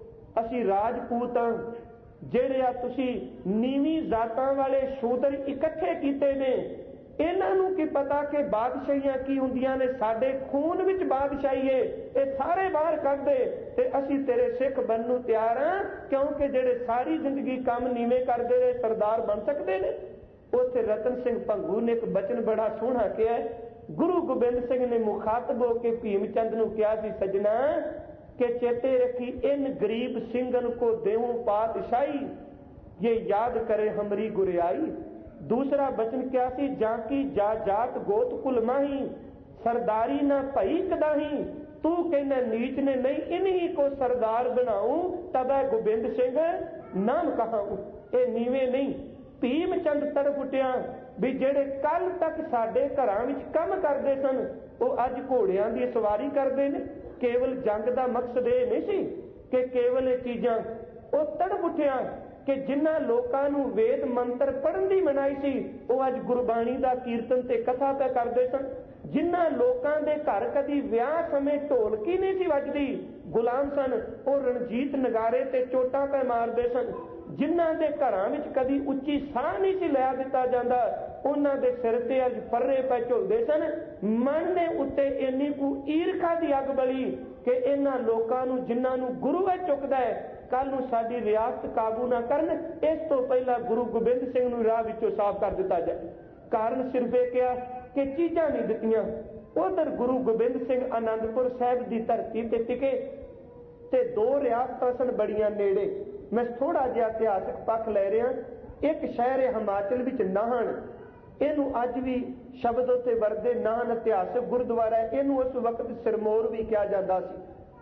असी राजपूत हां, जिहड़े तुसी नीवी जातां वाले शूदर इकट्ठे कीते ने ਇਹਨਾਂ ਨੂੰ ਕੀ ਪਤਾ ਕਿ ਬਾਦਸ਼ਾਹੀਆਂ ਕੀ ਹੁੰਦੀਆਂ ਨੇ। ਸਾਡੇ ਖੂਨ ਵਿੱਚ ਬਾਦਸ਼ਾਹੀ ਏ, ਇਹ ਸਾਰੇ ਬਾਹਰ ਕੱਢ ਦੇ ਤੇ ਅਸੀਂ ਤੇਰੇ ਸਿੱਖ ਬਣਨ ਨੂੰ ਤਿਆਰ ਹਾਂ, ਕਿਉਂਕਿ ਜਿਹੜੇ ਸਾਰੀ ਜ਼ਿੰਦਗੀ ਕੰਮ ਨੀਵੇਂ ਕਰਦੇ ਰਹੇ ਸਰਦਾਰ ਬਣ ਸਕਦੇ ਨੇ। ਉੱਥੇ ਰਤਨ ਸਿੰਘ ਭੰਗੂ ਨੇ ਇੱਕ ਬਚਨ ਬੜਾ ਸੋਹਣਾ ਕਿਹਾ। ਗੁਰੂ ਗੋਬਿੰਦ ਸਿੰਘ ਨੇ ਮੁਖਾਤਬ ਹੋ ਕੇ ਭੀਮ ਚੰਦ ਨੂੰ ਕਿਹਾ ਸੀ, ਸਜਣਾ ਕਿ ਚੇਤੇ ਰੱਖੀ ਇਨ ਗਰੀਬ ਸਿੰਘਨ ਕੋ ਦੇਹੂੰ ਪਾਤਸ਼ਾਹੀ, ਇਹ ਯਾਦ ਕਰੇ ਹਮਰੀ ਗੁਰਿਆਈ। ਦੂਸਰਾ ਬਚਨ ਕਿਹਾ ਸੀ, ਜਾਂ ਕੀ ਜਾ ਜਾਤ ਗੋਤ ਕੁਲ ਮਾਹੀ, ਸਰਦਾਰੀ ਨਾ ਭਈ ਕਦਾਹੀ, ਤੂੰ ਕਹਿੰਦਾ ਨੀਚ ਨੇ ਨਹੀਂ ਇਨਹੀ ਕੋ ਸਰਦਾਰ ਬਣਾਉ, ਤਬੈ ਗੋਬਿੰਦ ਸਿੰਘ ਨਾਮ ਕਹਾਉ। ਇਹ ਨੀਵੇਂ ਨਹੀਂ। ਭੀਮ ਚੰਦ ਤੜਫ ਉੱਠਿਆ ਵੀ ਜਿਹੜੇ ਕੱਲ ਤੱਕ ਸਾਡੇ ਘਰਾਂ ਵਿੱਚ ਕੰਮ ਕਰਦੇ ਸਨ, ਉਹ ਅੱਜ ਘੋੜਿਆਂ ਦੀ ਸਵਾਰੀ ਕਰਦੇ ਨੇ। ਕੇਵਲ ਜੰਗ ਦਾ ਮਕਸਦ ਇਹ ਨਹੀਂ ਸੀ ਕਿ ਕੇਵਲ ਇਹ ਚੀਜ਼ਾਂ। ਉਹ ਤੜਫ ਉੱਠਿਆ ਕਿ ਜਿਨ੍ਹਾਂ ਲੋਕਾਂ ਨੂੰ ਵੇਦ ਮੰਤਰ ਪੜ੍ਹਨ ਦੀ ਮਨਾਹੀ ਸੀ, ਉਹ ਅੱਜ ਗੁਰਬਾਣੀ ਦਾ ਕੀਰਤਨ ਤੇ ਕਥਾ ਪੈ ਕਰਦੇ ਸਨ। ਜਿਨ੍ਹਾਂ ਲੋਕਾਂ ਦੇ ਘਰ ਕਦੀ ਵਿਆਹ ਸਮੇਂ ਢੋਲਕੀ ਨਹੀਂ ਸੀ ਵੱਜਦੀ, ਗੁਲਾਮ ਸਨ, ਉਹ ਰਣਜੀਤ ਨਗਾਰੇ ਤੇ ਚੋਟਾਂ ਪੈ ਮਾਰਦੇ ਸਨ। ਜਿਨ੍ਹਾਂ ਦੇ ਘਰਾਂ ਵਿੱਚ ਕਦੀ ਉੱਚੀ ਸਾਹ ਨਹੀਂ ਸੀ ਲੈ ਦਿੱਤਾ ਜਾਂਦਾ, ਉਹਨਾਂ ਦੇ ਸਿਰ ਤੇ ਅੱਜ ਫਰਰੇ ਪੈ ਝੁਲਦੇ ਸਨ। ਮਨ ਦੇ ਉੱਤੇ ਇੰਨੀ ਕੁ ਈਰਖਾ ਦੀ ਅੱਗ ਬਲੀ ਕਿ ਇਹਨਾਂ ਲੋਕਾਂ ਨੂੰ ਜਿਨ੍ਹਾਂ ਨੂੰ ਗੁਰੂ ਹੈ ਚੁੱਕਦਾ ਹੈ, ਕੱਲ ਨੂੰ ਸਾਡੀ ਰਿਆਸਤ ਕਾਬੂ ਨਾ ਕਰਨ, ਇਸ ਤੋਂ ਪਹਿਲਾਂ ਗੁਰੂ ਗੋਬਿੰਦ ਸਿੰਘ ਨੂੰ ਰਾਹ ਵਿੱਚੋਂ ਸਾਫ਼ ਕਰ ਦਿੱਤਾ ਜਾਏ। ਕਾਰਨ ਸਿਰਫ ਇਹ ਕਿਹਾ ਕਿ ਚੀਜ਼ਾਂ ਨਹੀਂ ਦਿੱਤੀਆਂ। ਉਧਰ ਗੁਰੂ ਗੋਬਿੰਦ ਸਿੰਘ ਆਨੰਦਪੁਰ ਸਾਹਿਬ ਦੀ ਧਰਤੀ ਤੇ ਟਿਕੇ ਤੇ ਦੋ ਰਿਆਸਤਾਂ ਸਨ ਬੜੀਆਂ ਨੇੜੇ। ਮੈਂ ਥੋੜਾ ਜਿਹਾ ਇਤਿਹਾਸਕ ਪੱਖ ਲੈ ਰਿਹਾ। ਇੱਕ ਸ਼ਹਿਰ ਹੈ ਹਿਮਾਚਲ ਵਿੱਚ ਨਾਹਨ, ਇਹਨੂੰ ਅੱਜ ਵੀ ਸ਼ਬਦ ਉੱਤੇ ਵਰਦੇ ਨਾਹਨ ਇਤਿਹਾਸਕ ਗੁਰਦੁਆਰਾ ਹੈ। ਇਹਨੂੰ ਉਸ ਵਕਤ ਸਿਰਮੌਰ ਵੀ ਕਿਹਾ ਜਾਂਦਾ ਸੀ।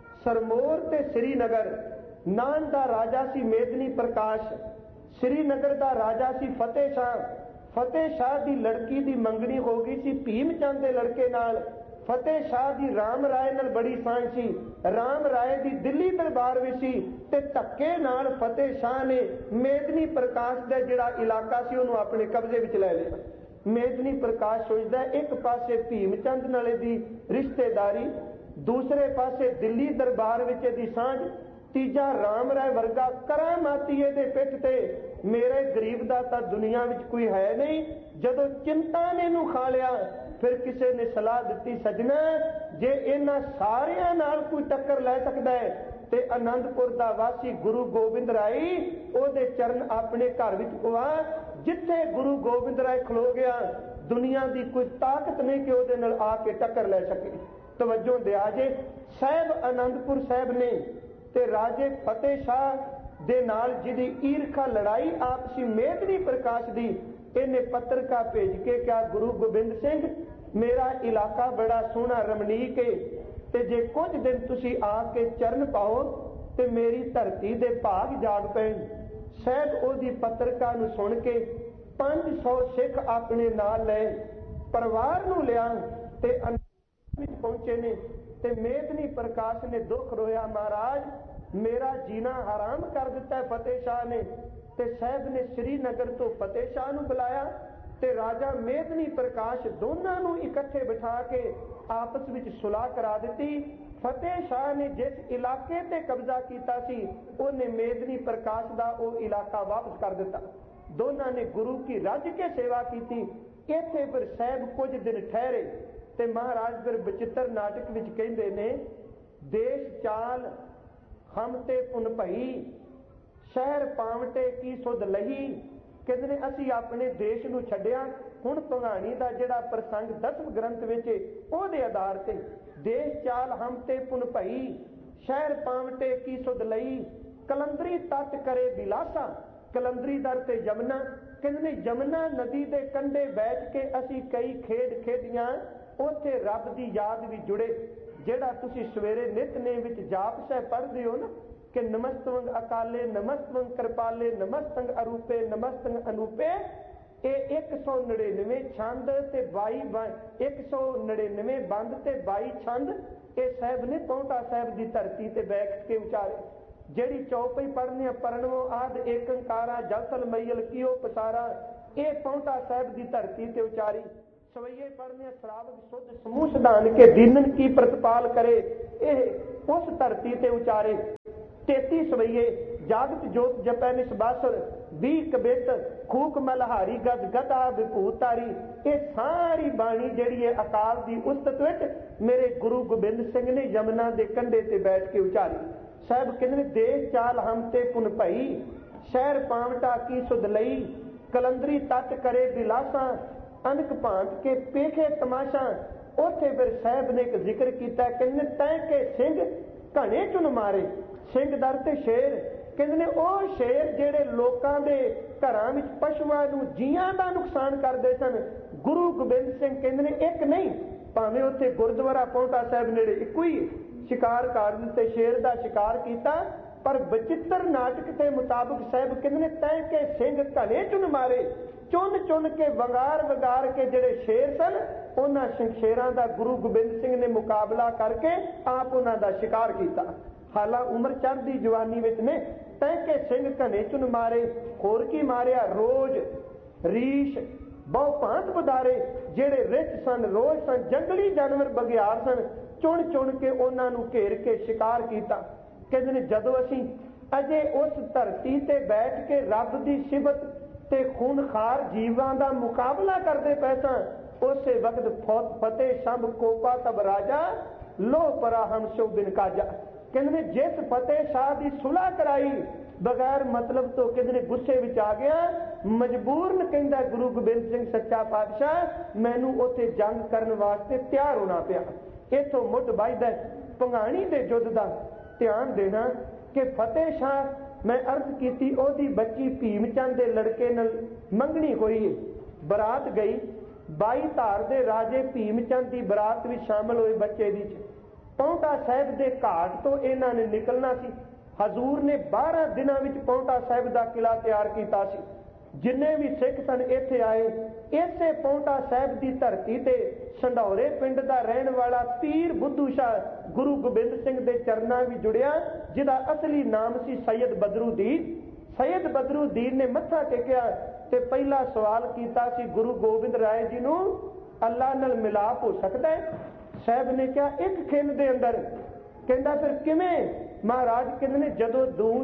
ਸਿਰਮੌਰ ਤੇ ਸ੍ਰੀਨਗਰ। ਨਾਹਨ ਦਾ ਰਾਜਾ ਸੀ ਮੇਦਨੀ ਪ੍ਰਕਾਸ਼, ਸ੍ਰੀਨਗਰ ਦਾ ਰਾਜਾ ਸੀ ਫਤਿਹ ਸ਼ਾਹ। ਫਤਿਹ ਸ਼ਾਹ ਦੀ ਲੜਕੀ ਦੀ ਮੰਗਣੀ ਹੋ ਗਈ ਸੀ ਭੀਮ ਚੰਦ ਦੇ ਲੜਕੇ ਨਾਲ। ਫਤਿਹ ਸ਼ਾਹ ਦੀ ਰਾਮ ਰਾਏ ਨਾਲ ਬੜੀ ਸਾਂਝ ਸੀ। ਰਾਮ ਰਾਏ ਦੀ ਦਿੱਲੀ ਦਰਬਾਰ ਵਿੱਚ ਸੀ ਤੇ ਧੱਕੇ ਨਾਲ ਫਤਿਹ ਸ਼ਾਹ ਨੇ ਮੇਦਨੀ ਪ੍ਰਕਾਸ਼ ਦਾ ਜਿਹੜਾ ਇਲਾਕਾ ਸੀ ਉਹਨੂੰ ਆਪਣੇ ਕਬਜ਼ੇ ਵਿੱਚ ਲੈ ਲਿਆ। ਮੇਦਨੀ ਪ੍ਰਕਾਸ਼ ਸੋਚਦਾ ਇੱਕ ਪਾਸੇ ਭੀਮ ਚੰਦ ਨਾਲ ਇਹਦੀ ਰਿਸ਼ਤੇਦਾਰੀ, ਦੂਸਰੇ ਪਾਸੇ ਦਿੱਲੀ ਦਰਬਾਰ ਵਿੱਚ ਇਹਦੀ ਸਾਂਝ, ਤੀਜਾ ਰਾਮ ਰਾਏ ਵਰਗਾ ਕਰਾਮਾਤੀ ਇਹਦੇ ਪਿੱਠ ਤੇ। ਮੇਰੇ ਗਰੀਬ ਦਾ ਤਾਂ ਦੁਨੀਆ ਵਿੱਚ ਕੋਈ ਹੈ ਨਹੀਂ। ਜਦੋਂ ਚਿੰਤਾ ਨੇ ਇਹਨੂੰ ਖਾ ਲਿਆ, ਫਿਰ ਕਿਸੇ ਨੇ ਸਲਾਹ ਦਿੱਤੀ, ਸਜਣਾ ਜੇ ਇਹਨਾਂ ਸਾਰਿਆਂ ਨਾਲ ਕੋਈ ਟੱਕਰ ਲੈ ਸਕਦਾ ਹੈ ਤੇ ਆਨੰਦਪੁਰ ਦਾ ਵਾਸੀ ਗੁਰੂ ਗੋਬਿੰਦ ਰਾਏ ਉਹਦੇ ਚਰਨ ਆਪਣੇ ਘਰ ਵਿੱਚ ਪਵਾ। ਜਿੱਥੇ ਗੁਰੂ ਗੋਬਿੰਦ ਰਾਏ ਖਲੋ ਗਿਆ, ਦੁਨੀਆ ਦੀ ਕੋਈ ਤਾਕਤ ਨਹੀਂ ਕਿ ਉਹਦੇ ਨਾਲ ਆ ਕੇ ਟੱਕਰ ਲੈ ਸਕੇ। ਤਵੱਜੋ ਦਿਆ ਜੇ, ਸਾਹਿਬ ਆਨੰਦਪੁਰ ਸਾਹਿਬ ਨੇ ਤੇ ਰਾਜੇ ਫਤਿਹ ਸ਼ਾਹ ਦੇ ਨਾਲ ਜਿਹਦੀ ਈਰਖਾ ਲੜਾਈ ਆਪਸੀ ਮੇਦਨੀ ਪ੍ਰਕਾਸ਼ ਦੀ, ਇਹਨੇ ਪੱਤਰਕਾ ਭੇਜ ਕੇ ਕਿਹਾ, ਗੁਰੂ ਗੋਬਿੰਦ ਸਿੰਘ ਮੇਰਾ ਇਲਾਕਾ ਬੜਾ ਸੋਹਣਾ ਰਮਣੀਕ ਹੈ ਤੇ ਜੇ ਕੁਝ ਦਿਨ ਤੁਸੀਂ ਆ ਕੇ ਚਰਨ ਪਾਓ ਤੇ ਮੇਰੀ ਧਰਤੀ ਦੇ ਭਾਗ ਜਾਗ ਪੈਣ। ਸਾਹਿਬ ਉਹਦੀ ਪੱਤਰਕਾ ਨੂੰ ਸੁਣ ਕੇ 500 ਸਿੱਖ ਆਪਣੇ ਨਾਲ ਲਏ, ਪਰਿਵਾਰ ਨੂੰ ਲਿਆ ਤੇ ਵਿੱਚ ਪਹੁੰਚੇ ਨੇ। ਤੇ ਮੇਦਨੀ ਪ੍ਰਕਾਸ਼ ਨੇ ਦੁੱਖ ਰੋਇਆ, ਮਹਾਰਾਜ ਮੇਰਾ ਜੀਣਾ ਹਰਾਮ ਕਰ ਦਿੱਤਾ ਫਤਿਹ ਸ਼ਾਹ ਨੇ। ਤੇ ਸਾਹਿਬ ਨੇ ਸ੍ਰੀਨਗਰ ਤੋਂ ਫਤਿਹ ਸ਼ਾਹ ਨੂੰ ਬੁਲਾਇਆ ਤੇ ਰਾਜਾ ਮੇਦਨੀ ਪ੍ਰਕਾਸ਼ ਦੋਨਾਂ ਨੂੰ ਇਕੱਠੇ ਬਿਠਾ ਕੇ ਆਪਸ ਵਿੱਚ ਸੁਲਾਹ ਕਰਾ ਦਿੱਤੀ। ਫਤਿਹ ਸ਼ਾਹ ਨੇ ਜਿਸ ਇਲਾਕੇ ਤੇ ਕਬਜ਼ਾ ਕੀਤਾ ਸੀ, ਉਹਨੇ ਮੇਦਨੀ ਪ੍ਰਕਾਸ਼ ਦਾ ਉਹ ਇਲਾਕਾ ਵਾਪਸ ਕਰ ਦਿੱਤਾ। ਦੋਨਾਂ ਨੇ ਗੁਰੂ ਕੀ ਰੱਜ ਕੇ ਸੇਵਾ ਕੀਤੀ। ਇੱਥੇ ਫਿਰ ਸਾਹਿਬ ਕੁਝ ਦਿਨ ਠਹਿਰੇ ਤੇ ਮਹਾਰਾਜ ਫਿਰ ਬਚਿੱਤਰ ਨਾਟਕ ਵਿੱਚ ਕਹਿੰਦੇ ਨੇ, ਦੇਸ਼ ਚਾਲ ਹਮ ਤੇ ਪੁਨ ਭਈ, ਸ਼ਹਿਰ ਪਾਵਟੇ ਕੀ ਸੁਧ ਲਹੀ। ਕਹਿੰਦੇ ਨੇ ਅਸੀਂ ਆਪਣੇ ਦੇਸ਼ ਨੂੰ ਛੱਡਿਆ। ਹੁਣ ਭਗਾਣੀ ਦਾ ਜਿਹੜਾ ਪ੍ਰਸੰਗ 10ਵੇਂ ਗ੍ਰੰਥ ਵਿੱਚ ਉਹਦੇ ਆਧਾਰ ਤੇ, ਦੇਸ਼ ਚਾਲ ਹਮ ਤੇ ਪੁਨ ਭਈ, ਸ਼ਹਿਰ ਪਾਵਟੇ ਕੀ ਸੁਧ ਲਈ, ਕਲੰਦਰੀ ਤੱਟ ਕਰੇ ਬਿਲਾਸਾ। ਕਲੰਦਰੀ ਦਰ ਤੇ ਯਮੁਨਾ। ਕਹਿੰਦੇ ਨੇ ਯਮੁਨਾ ਨਦੀ ਦੇ ਕੰਢੇ ਬੈਠ ਕੇ ਅਸੀਂ ਕਈ ਖੇਡ ਖੇਡੀਆਂ, ਉੱਥੇ ਰੱਬ ਦੀ ਯਾਦ ਵੀ ਜੁੜੇ। ਜਿਹੜਾ ਤੁਸੀਂ ਸਵੇਰੇ ਨਿਤਨੇਮ ਵਿੱਚ ਜਾਪ ਸਾਹਿਬ ਪੜ੍ਹਦੇ ਹੋ ਨਾ ਕਿ ਨਮਸਤਵੰਗ ਅਕਾਲੇ, ਨਮਸਤਵੰਗ ਕਿਰਪਾਲੇ, ਨਮਸਤੰਗ ਅਰੂਪੇ, ਨਮਸਤੰਗ ਅਨੂਪੇ, ਇਹ 199 ਛੰਦ ਤੇ 199 ਬੰਦ ਤੇ 22 ਛੰਦ ਇਹ ਸਾਹਿਬ ਨੇ ਪੌਂਟਾ ਸਾਹਿਬ ਦੀ ਧਰਤੀ ਤੇ ਬੈਠ ਕੇ ਉਚਾਰੇ। ਜਿਹੜੀ ਚੌਪਈ ਪੜ੍ਹਨੀ ਆ, ਪਰਣਵੋ ਆਦ ਏਕੰਕਾਰਾ ਜਲਥਲ ਮਈਲ ਕੀਓ ਪਸਾਰਾ, ਇਹ ਪੌਂਟਾ ਸਾਹਿਬ ਦੀ ਧਰਤੀ ਤੇ ਉਚਾਰੀ। ਸਵਈਏ ਪੜ੍ਹਨੇ ਸ਼ਰਾਵਕ ਸੁਧ ਸਮੂਹ ਸਿਧਾਨ ਕੇ ਦੀਨਨ ਕੀ ਪ੍ਰਤਪਾਲ ਕਰੇ, ਇਹ ਉਸ ਧਰਤੀ ਤੇ ਉਚਾਰੇ। 33 ਸਵਈਏ ਜਾਗਤ ਜੋਤ ਜਪੈ ਨਿਸਬਾਸਰ, 20 कबित खूक मल्हारी गज गदा विभूतारी। ये सारी बाणी जिहड़ी है अकाल की उस्तत विच मेरे गुरु गोबिंद सिंह ने यमुना के कंढे ते बैठ के उचारी। साहब कहते देश चाल हम ते पुन भई, शहर पावटा की सुध लई, कलंदरी तट करे बिलासा, अनक भांत के पेखे तमाशा। उत्थे फिर साहब ने एक जिक्र किया, कहते तै के सिंह घने चुन मारे, सिंह दर ते शेर। कहते ਉਹ शेर ਜਿਹੜੇ ਲੋਕਾਂ ਦੇ ਘਰਾਂ ਵਿੱਚ ਪਸ਼ੂਆਂ ਨੂੰ ਜੀਆਂ ਦਾ ਨੁਕਸਾਨ ਕਰਦੇ ਸਨ, ਗੁਰੂ ਗੋਬਿੰਦ ਸਿੰਘ ਕਹਿੰਦੇ ਨੇ ਇੱਕ ਨਹੀਂ, ਭਾਵੇਂ ਉੱਥੇ ਗੁਰਦੁਆਰਾ ਪੌਂਟਾ ਸਾਹਿਬ ਨੇੜੇ ਇੱਕੋ ਹੀ शिकार कर दिते, शेर का शिकार किया। पर बचित्र नाटक के मुताबिक साहब कहते हैं तै के सिंह घने चुन मारे, चुन चुन के वगार वगार के जेडे शेर सन उन्होंने शेरां दा गुरु गोबिंद सिंह ने मुकाबला करके आप उन्हों का शिकार किया। हालां उम्र चढ़दी जवानी विच ने तै के सिंह घने चुन मारे, होर की मारिया रोज रीछ बहु भांत बुधारे, जेडे रिच सन रोज सन जंगली जानवर बगियार सन, चुन चुन के उन्होंने घेर के शिकार किया। कहते हैं जदों असीं अजे उस धरती ते बैठ के रब की सिफत ते खूनखार जीवां दा मुकाबला करते पै सां, उस वक्त फतेह शंभ कोपा तब राजा, लो परा हम सो बिन काजा। कहते जिस फतेह शाह की सुलह कराई बगैर मतलब तो कहते गुस्से विच आ गया, मजबूरन कहता गुरु गोबिंद सिंह सच्चा पातशाह मैनू उत्थे जंग करने वास्ते तैयार होना पिया। इथों मुੱਢ ਵੱਜਦਾ ਭੰਗਾਣੀ ਦੇ युद्ध का ध्यान देना कि फतेह शाह मैं अर्ज की ओदी बच्ची भीम चंद के लड़के नाल मंगनी हुई है, बरात गई 22 धार के राजे भीम चंद की बरात भी शामिल हुए बच्चे दी। पौंटा साहिब के घाट तो इन्हां ने निकलना सी। हजूर ने 12 दिनों में पौंटा साहिब का किला तैयार किया सी। जिन्ने भी सिख सन इत्थे आए, इसे पौंटा साहिब की धरती ते संढौरे पिंड का रहने वाला पीर बुद्धू शाह गुरु गोबिंद सिंह के चरणों भी जुड़िया, जिसका असली नाम सी सैयद बदरुद्दीन। सैयद बदरुद्दीन ने मत्था टेकिया ते पहला सवाल किया सी गुरु गोबिंद राय जी नूं अल्लाह नाल मिलाप हो सकता है? साहब ने कहा एक खिन दे अंदर। कहता फिर किवें? महाराज कहते जदों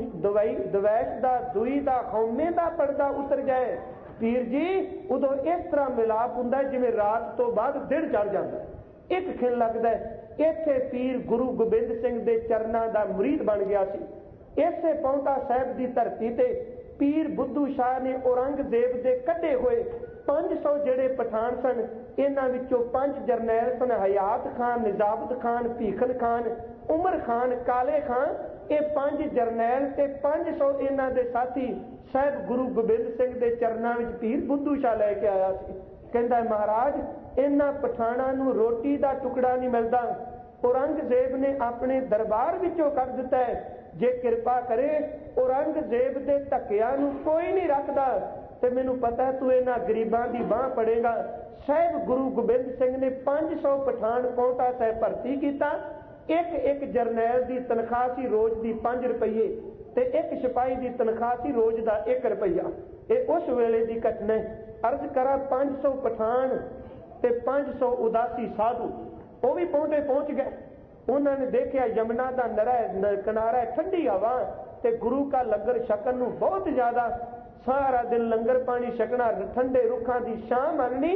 दवैश का दुई का खौमे का पर्दा उतर जाए पीर जी, उदों इस तरह मिलाप हुंदा है जिवें रात तो बाद दिन चढ़ जाता है। एक खिन लगता है इत्थे पीर गुरु गोबिंद सिंह के चरणों का मुरीद बन गया सी। इसे पौंटा साहिब की धरती ते पीर बुद्धू शाह ने औरंगजेब के कढ़े हुए 500 जेड़े पठान सन, इन्हां विचों 5 जरनैल सन, हयात खान, निजामत खान, भीखन खान, उमर खान, काले खान। ये 5 जरनैल ते 500 इन्हां दे साथी साहिब गुरु गोबिंद सिंह के चरणों में पीर बुद्धू शाह लैके आया सी। कहता है महाराज इन्हां पठाणा नूं रोटी का टुकड़ा नहीं मिलता, औरंगजेब ने अपने दरबार विचों कढ दिता है, जे कृपा करे औरंगजेब के धक्कियां नूं कोई नहीं रखता तो मैनू पता तू इन्हां गरीबां की बांह पड़ेगा। साहिब गुरु गोबिंद सिंह ने 500 पठान पौंटा साहिब भर्ती किया। एक जरनैल की तनख्वाह सी रोज की 5 रुपये ते एक सिपाही की तनख्वाह सी रोज का 1 रुपया। ये उस वेले की घटना। अर्ज करा 500 पठान ते 500 उदासी साधु वो भी पौंटे पहुंच गए। उन्होंने देखा यमुना का किनारा ठंडी हवा ते गुरु का लंगर छकन नूं बहुत ज्यादा, सारा दिन लंगर पानी छकना, ठंडे रुखों की छां मारनी।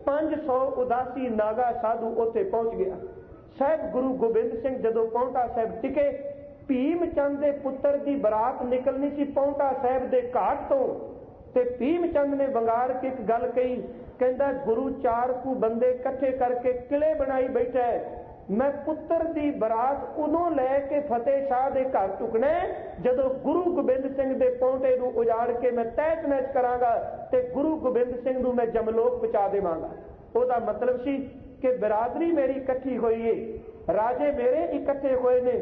500 उदासी नागा साधु उत्थे पहुंच गया। साहिब गुरु गोबिंद सिंह जदों पौंटा साहिब टिके, भीम चंद के पुत्र की बरात निकलनी सी पौंटा साहिब के घाट तो, ते भीम चंद ने वंगार के एक गल कही, कहता गुरु 4 कू बंदे इकट्ठे करके किले बनाई बैठा है, मैं पुत्र की बरात उदों लैके फतेह शाह के घर टुकना जदों गुरु गोबिंद सिंह के पौंटे नूं उजाड़ के मैं तहस नहस करांगा ते गुरु गोबिंद सिंह नूं मैं जमलोक पहुंचा देवांगा। ਉਹਦਾ मतलब सी कि बिरादरी मेरी इकट्ठी हुई है, राजे मेरे इकट्ठे हुए ने,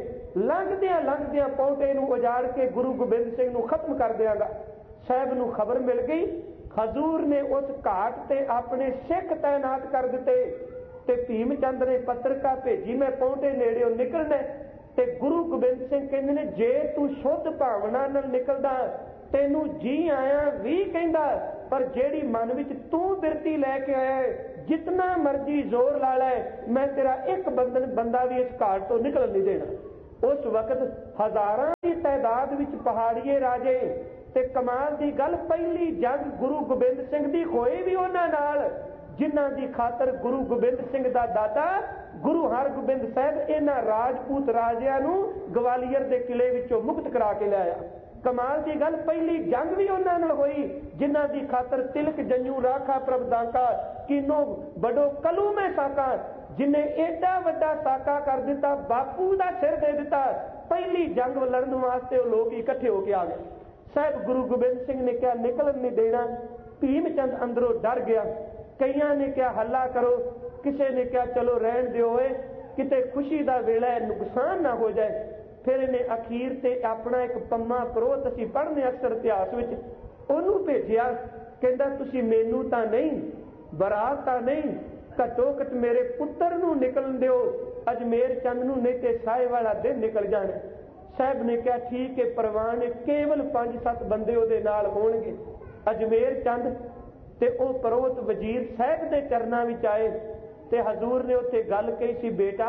लंघदियां पौंटे नूं उजाड़ के गुरु गोबिंद सिंह नूं खत्म कर देंगा। साहब नूं खबर मिल गई। हजूर ने उस घाट ते अपने सिख तैनात कर दिते ते भीम चंद ने पत्रिका भेजी मैं पौंटे नेड़े निकलना। ते गुरु गोबिंद सिंह कहते ने जे तू शुद्ध भावना नाल निकलदा तेनू जी आया भी कहंदा, पर जेड़ी मन विच तू बिरती लैके आया जितना मर्जी जोर ला लै मैं तेरा एक बंदा भी इस घाट तो निकल नहीं देना। उस वक्त हजारां की तादाद विच पहाड़िए राजे ਤੇ ਕਮਾਲ ਦੀ ਗੱਲ, ਪਹਿਲੀ ਜੰਗ ਗੁਰੂ ਗੋਬਿੰਦ ਸਿੰਘ ਦੀ ਹੋਈ ਵੀ ਉਹਨਾਂ ਨਾਲ ਜਿਨ੍ਹਾਂ ਦੀ ਖਾਤਰ ਗੁਰੂ ਗੋਬਿੰਦ ਸਿੰਘ ਦਾ ਦਾਦਾ ਗੁਰੂ ਹਰਗੋਬਿੰਦ ਸਾਹਿਬ ਇਹਨਾਂ ਰਾਜਪੂਤ ਰਾਜਿਆਂ ਨੂੰ ਗਵਾਲੀਅਰ ਦੇ ਕਿਲੇ ਵਿੱਚੋਂ ਮੁਕਤ ਕਰਾ ਕੇ ਲਿਆਇਆ। ਕਮਾਲ ਦੀ ਗੱਲ, ਪਹਿਲੀ ਜੰਗ ਵੀ ਉਹਨਾਂ ਨਾਲ ਹੋਈ ਜਿਨ੍ਹਾਂ ਦੀ ਖਾਤਰ ਤਿਲਕ ਜੰਜੂ ਰਾਖਾ ਪ੍ਰਭ ਦਾਕਾ ਕੀਨੋ ਬੜੋ ਕਲੂ ਮੈਂ ਸਾਕਾ, ਜਿਨੇ ਏਡਾ ਵੱਡਾ ਸਾਕਾ ਕਰ ਦਿੱਤਾ, ਬਾਪੂ ਦਾ ਸਿਰ ਦੇ ਦਿੱਤਾ। ਪਹਿਲੀ ਜੰਗ ਲੜਨ ਵਾਸਤੇ ਉਹ ਲੋਕ ਇਕੱਠੇ ਹੋ ਕੇ ਆ ਗਏ। ਸਾਹਿਬ ਗੁਰੂ ਗੋਬਿੰਦ ਸਿੰਘ ਨੇ ਕਿਹਾ ਨਿਕਲਣ ਨਹੀਂ ਦੇਣਾ। ਭੀਮ ਚੰਦ ਅੰਦਰੋਂ ਡਰ ਗਿਆ। ਕਈਆਂ ਨੇ ਕਿਹਾ ਹੱਲਾ ਕਰੋ, ਕਿਸੇ ਨੇ ਕਿਹਾ ਚਲੋ ਰਹਿਣ ਦਿਓ ਓਏ, ਕਿਤੇ ਖੁਸ਼ੀ ਦਾ ਵੇਲਾ ਹੈ, ਨੁਕਸਾਨ ਨਾ ਹੋ ਜਾਏ। ਫਿਰ ਇਹਨੇ ਅਖੀਰ ਤੇ ਆਪਣਾ ਇੱਕ ਪੰਮਾ ਪਰੋਤ, ਅਸੀਂ ਪੜ੍ਹਨੇ ਅਕਸਰ ਇਤਿਹਾਸ ਵਿੱਚ, ਉਹਨੂੰ ਭੇਜਿਆ। ਕਹਿੰਦਾ ਤੁਸੀਂ ਮੈਨੂੰ ਤਾਂ ਨਹੀਂ, ਬਰਾਤ ਤਾਂ ਨਹੀਂ, ਘੱਟੋ ਘੱਟ ਮੇਰੇ ਪੁੱਤਰ ਨੂੰ ਨਿਕਲਣ ਦਿਓ, ਅਜਮੇਰ ਚੰਦ ਨੂੰ, ਨਹੀਂ ਤੇ ਸਾਏ ਵਾਲਾ ਦਿਨ ਨਿਕਲ ਜਾਣਾ। ਸਾਹਿਬ ਨੇ ਕਿਹਾ ਠੀਕ ਹੈ, ਪ੍ਰਵਾਨ ਹੈ, ਕੇਵਲ 5-7 ਬੰਦੇ ਉਹਦੇ ਨਾਲ ਹੋਣਗੇ। ਅਜਮੇਰ ਚੰਦ ਤੇ ਉਹ ਪਰੋਤ ਵਜ਼ੀਰ ਸਾਹਿਬ ਦੇ ਚਰਨਾਂ ਵਿੱਚ ਆਏ ਤੇ ਹਜ਼ੂਰ ਨੇ ਉੱਥੇ ਗੱਲ ਕਹੀ ਸੀ, ਬੇਟਾ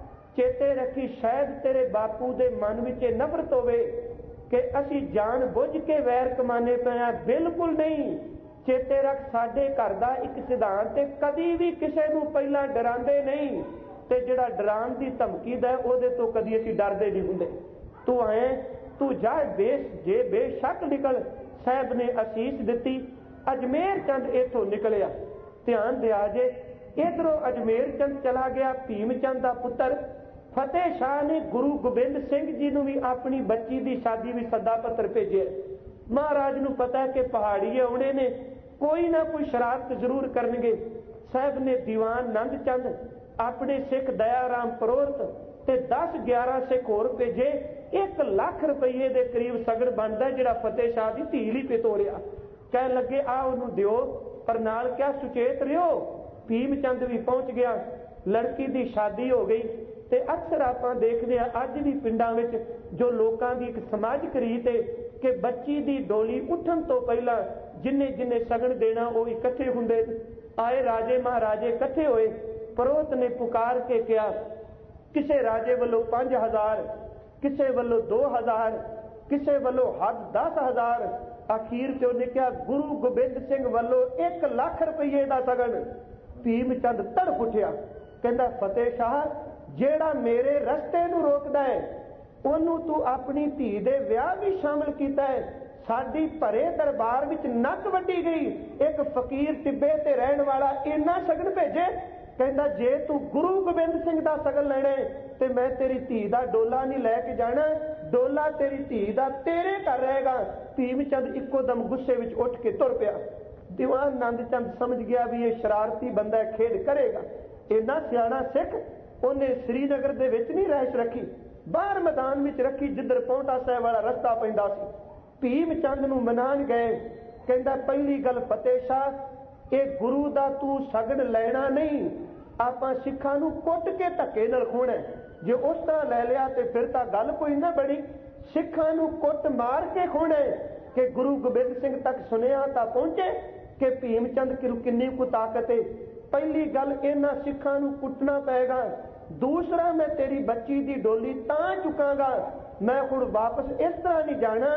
ਚੇਤੇ ਰੱਖੀ, ਸ਼ਾਇਦ ਤੇਰੇ ਬਾਪੂ ਦੇ ਮਨ ਵਿੱਚ ਇਹ ਨਫ਼ਰਤ ਹੋਵੇ ਕਿ ਅਸੀਂ ਜਾਣ ਬੁੱਝ ਕੇ ਵੈਰ ਕਮਾਨੇ ਪਏ ਹਾਂ। ਬਿਲਕੁਲ ਨਹੀਂ, ਚੇਤੇ ਰੱਖ, ਸਾਡੇ ਘਰ ਦਾ ਇੱਕ ਸਿਧਾਂਤ ਹੈ, ਕਦੀ ਵੀ ਕਿਸੇ ਨੂੰ ਪਹਿਲਾਂ ਡਰਾਉਂਦੇ ਨਹੀਂ, ਤੇ ਜਿਹੜਾ ਡਰਾਉਣ ਦੀ ਧਮਕੀ ਦਾ ਉਹਦੇ ਤੋਂ ਕਦੀ ਅਸੀਂ ਡਰਦੇ ਨਹੀਂ ਹੁੰਦੇ। ਤੂੰ ਆਏ, ਤੂੰ ਜਾ, ਜੇ ਬੇਸ਼ੱਕ ਨਿਕਲ। ਸਾਹਿਬ ਨੇ ਅਸੀਸ ਦਿੱਤੀ। ਅਜਮੇਰ ਚੰਦ ਇੱਥੋਂ ਨਿਕਲਿਆ। ਧਿਆਨ ਦਿਆ ਜੇ, ਇਧਰੋਂ ਅਜਮੇਰ ਚੰਦ ਚਲਾ ਗਿਆ, ਭੀਮ ਚੰਦ ਦਾ ਪੁੱਤਰ। ਫਤਿਹ ਸ਼ਾਹ ਨੇ ਗੁਰੂ ਗੋਬਿੰਦ ਸਿੰਘ ਜੀ ਨੂੰ ਵੀ ਆਪਣੀ ਬੱਚੀ ਦੀ ਸ਼ਾਦੀ ਵਿੱਚ ਸੱਦਾ ਪੱਤਰ ਭੇਜਿਆ। ਮਹਾਰਾਜ ਨੂੰ ਪਤਾ ਕਿ ਪਹਾੜੀ ਆਉਣੇ ਨੇ, ਕੋਈ ਨਾ ਕੋਈ ਸ਼ਰਾਰਤ ਜ਼ਰੂਰ ਕਰਨਗੇ। ਸਾਹਿਬ ਨੇ ਦੀਵਾਨ ਨੰਦ ਚੰਦ, ਆਪਣੇ ਸਿੱਖ ਦਇਆ ਰਾਮ ਪਰੋਹਤ ਤੇ 10-11 ਸਿੱਖ ਹੋਰ ਭੇਜੇ। 1 ਲੱਖ ਰੁਪਏ ਦੇ ਕਰੀਬ ਸਗੜ ਬਣਦਾ, ਜਿਹੜਾ ਫਤਿਹ ਸ਼ਾਹ ਦੀ ਧੀ ਲਈ ਪਿਤੋੜਿਆ। ਕਹਿਣ ਲੱਗੇ ਆ ਉਹਨੂੰ ਦਿਓ, ਪਰ ਨਾਲ ਕਿਹਾ ਸੁਚੇਤ ਰਿਓ। ਭੀਮ ਚੰਦ ਵੀ ਪਹੁੰਚ ਗਿਆ, ਲੜਕੀ ਦੀ ਸ਼ਾਦੀ ਹੋ ਗਈ। ਤੇ ਅਕਸਰ ਆਪਾਂ ਦੇਖਦੇ ਹਾਂ ਅੱਜ ਵੀ ਪਿੰਡਾਂ ਵਿੱਚ ਜੋ ਲੋਕਾਂ ਦੀ ਇੱਕ ਸਮਾਜਿਕ ਰੀਤ ਹੈ ਕਿ ਬੱਚੀ ਦੀ ਡੋਲੀ ਉੱਠਣ ਤੋਂ ਪਹਿਲਾਂ ਜਿੰਨੇ ਸਗਣ ਦੇਣਾ ਉਹ ਇਕੱਠੇ ਹੁੰਦੇ। ਆਏ ਰਾਜੇ ਮਹਾਰਾਜੇ ਇਕੱਠੇ ਹੋਏ। ਪਰੋਤ ਨੇ ਪੁਕਾਰ ਕੇ ਕਿਹਾ, ਕਿਸੇ ਰਾਜੇ ਵੱਲੋਂ 5000, ਕਿਸੇ ਵੱਲੋਂ 2000, ਕਿਸੇ ਵੱਲੋਂ ਹੱਦ 10000। ਅਖੀਰ ਚ ਉਹਨੇ ਕਿਹਾ ਗੁਰੂ ਗੋਬਿੰਦ ਸਿੰਘ ਵੱਲੋਂ 1 ਲੱਖ ਰੁਪਏ ਦਾ ਸਗਨ। ਭੀਮ ਚੰਦ ਤੜਫ ਉੱਠਿਆ, ਕਹਿੰਦਾ ਫਤਿਹ ਸ਼ਾਹ, ਜਿਹੜਾ ਮੇਰੇ ਰਸਤੇ ਨੂੰ ਰੋਕਦਾ ਹੈ ਉਹਨੂੰ ਤੂੰ ਆਪਣੀ ਧੀ ਦੇ ਵਿਆਹ ਵੀ ਸ਼ਾਮਲ ਕੀਤਾ ਹੈ। ਸਾਡੀ ਭਰੇ ਦਰਬਾਰ ਵਿੱਚ ਨੱਕ ਵੱਢੀ ਗਈ, ਇੱਕ ਫਕੀਰ ਟਿੱਬੇ ਤੇ ਰਹਿਣ ਵਾਲਾ ਇੰਨਾ ਸਗਨ ਭੇਜੇ। ਕਹਿੰਦਾ ਜੇ ਤੂੰ ਗੁਰੂ ਗੋਬਿੰਦ ਸਿੰਘ ਦਾ ਸਗਨ ਲੈਣਾ ਤੇ ਮੈਂ ਤੇਰੀ ਧੀ ਦਾ ਡੋਲਾ ਨਹੀਂ ਲੈ ਕੇ ਜਾਣਾ, ਡੋਲਾ ਤੇਰੀ ਧੀ ਦਾ ਤੇਰੇ ਘਰ ਰਹੇਗਾ। ਭੀਮ ਚੰਦ ਇੱਕੋ ਦਮ ਗੁੱਸੇ ਵਿੱਚ ਉੱਠ ਕੇ ਤੁਰ ਪਿਆ। ਦੀਵਾਨ ਨੰਦ ਚੰਦ ਸਮਝ ਗਿਆ ਵੀ ਇਹ ਸ਼ਰਾਰਤੀ ਬੰਦਾ ਖੇਡ ਕਰੇਗਾ। ਇੰਨਾ ਸਿਆਣਾ ਸਿੱਖ, ਉਹਨੇ ਸ੍ਰੀਨਗਰ ਦੇ ਵਿੱਚ ਨਹੀਂ ਰਹਿਸ਼ ਰੱਖੀ, ਬਾਹਰ ਮੈਦਾਨ ਵਿੱਚ ਰੱਖੀ, ਜਿੱਧਰ ਪੌਂਟਾ ਸਾਹਿਬ ਵਾਲਾ ਰਸਤਾ ਪੈਂਦਾ ਸੀ। ਭੀਮ ਚੰਦ ਨੂੰ ਮਨਾਣ ਗਏ। ਕਹਿੰਦਾ ਪਹਿਲੀ ਗੱਲ ਫਤਿਹ ਸ਼ਾਹ, ਇਹ ਗੁਰੂ ਦਾ ਤੂੰ ਸਗਨ ਲੈਣਾ ਨਹੀਂ, ਆਪਾਂ ਸਿੱਖਾਂ ਨੂੰ ਕੁੱਟ ਕੇ ਧੱਕੇ ਨਾਲ ਖੋਣਾ। ਜੇ ਉਸ ਤਰ੍ਹਾਂ ਲੈ ਲਿਆ ਤੇ ਫਿਰ ਤਾਂ ਗੱਲ ਕੋਈ ਨਾ ਬਣੀ। ਸਿੱਖਾਂ ਨੂੰ ਕੁੱਟ ਮਾਰ ਕੇ ਖੋਣਾ ਕਿ ਗੁਰੂ ਗੋਬਿੰਦ ਸਿੰਘ ਤੱਕ ਸੁਨੇਹਾ ਤਾਂ ਪਹੁੰਚੇ ਕਿ ਭੀਮ ਚੰਦ ਕਿੰਨੀ ਕੁ ਤਾਕਤ ਹੈ। ਪਹਿਲੀ ਗੱਲ, ਇਹਨਾਂ ਸਿੱਖਾਂ ਨੂੰ ਕੁੱਟਣਾ ਪਏਗਾ। ਦੂਸਰਾ, ਮੈਂ ਤੇਰੀ ਬੱਚੀ ਦੀ ਡੋਲੀ ਤਾਂ ਚੁੱਕਾਂਗਾ, ਮੈਂ ਹੁਣ ਵਾਪਸ ਇਸ ਤਰ੍ਹਾਂ ਨਹੀਂ ਜਾਣਾ।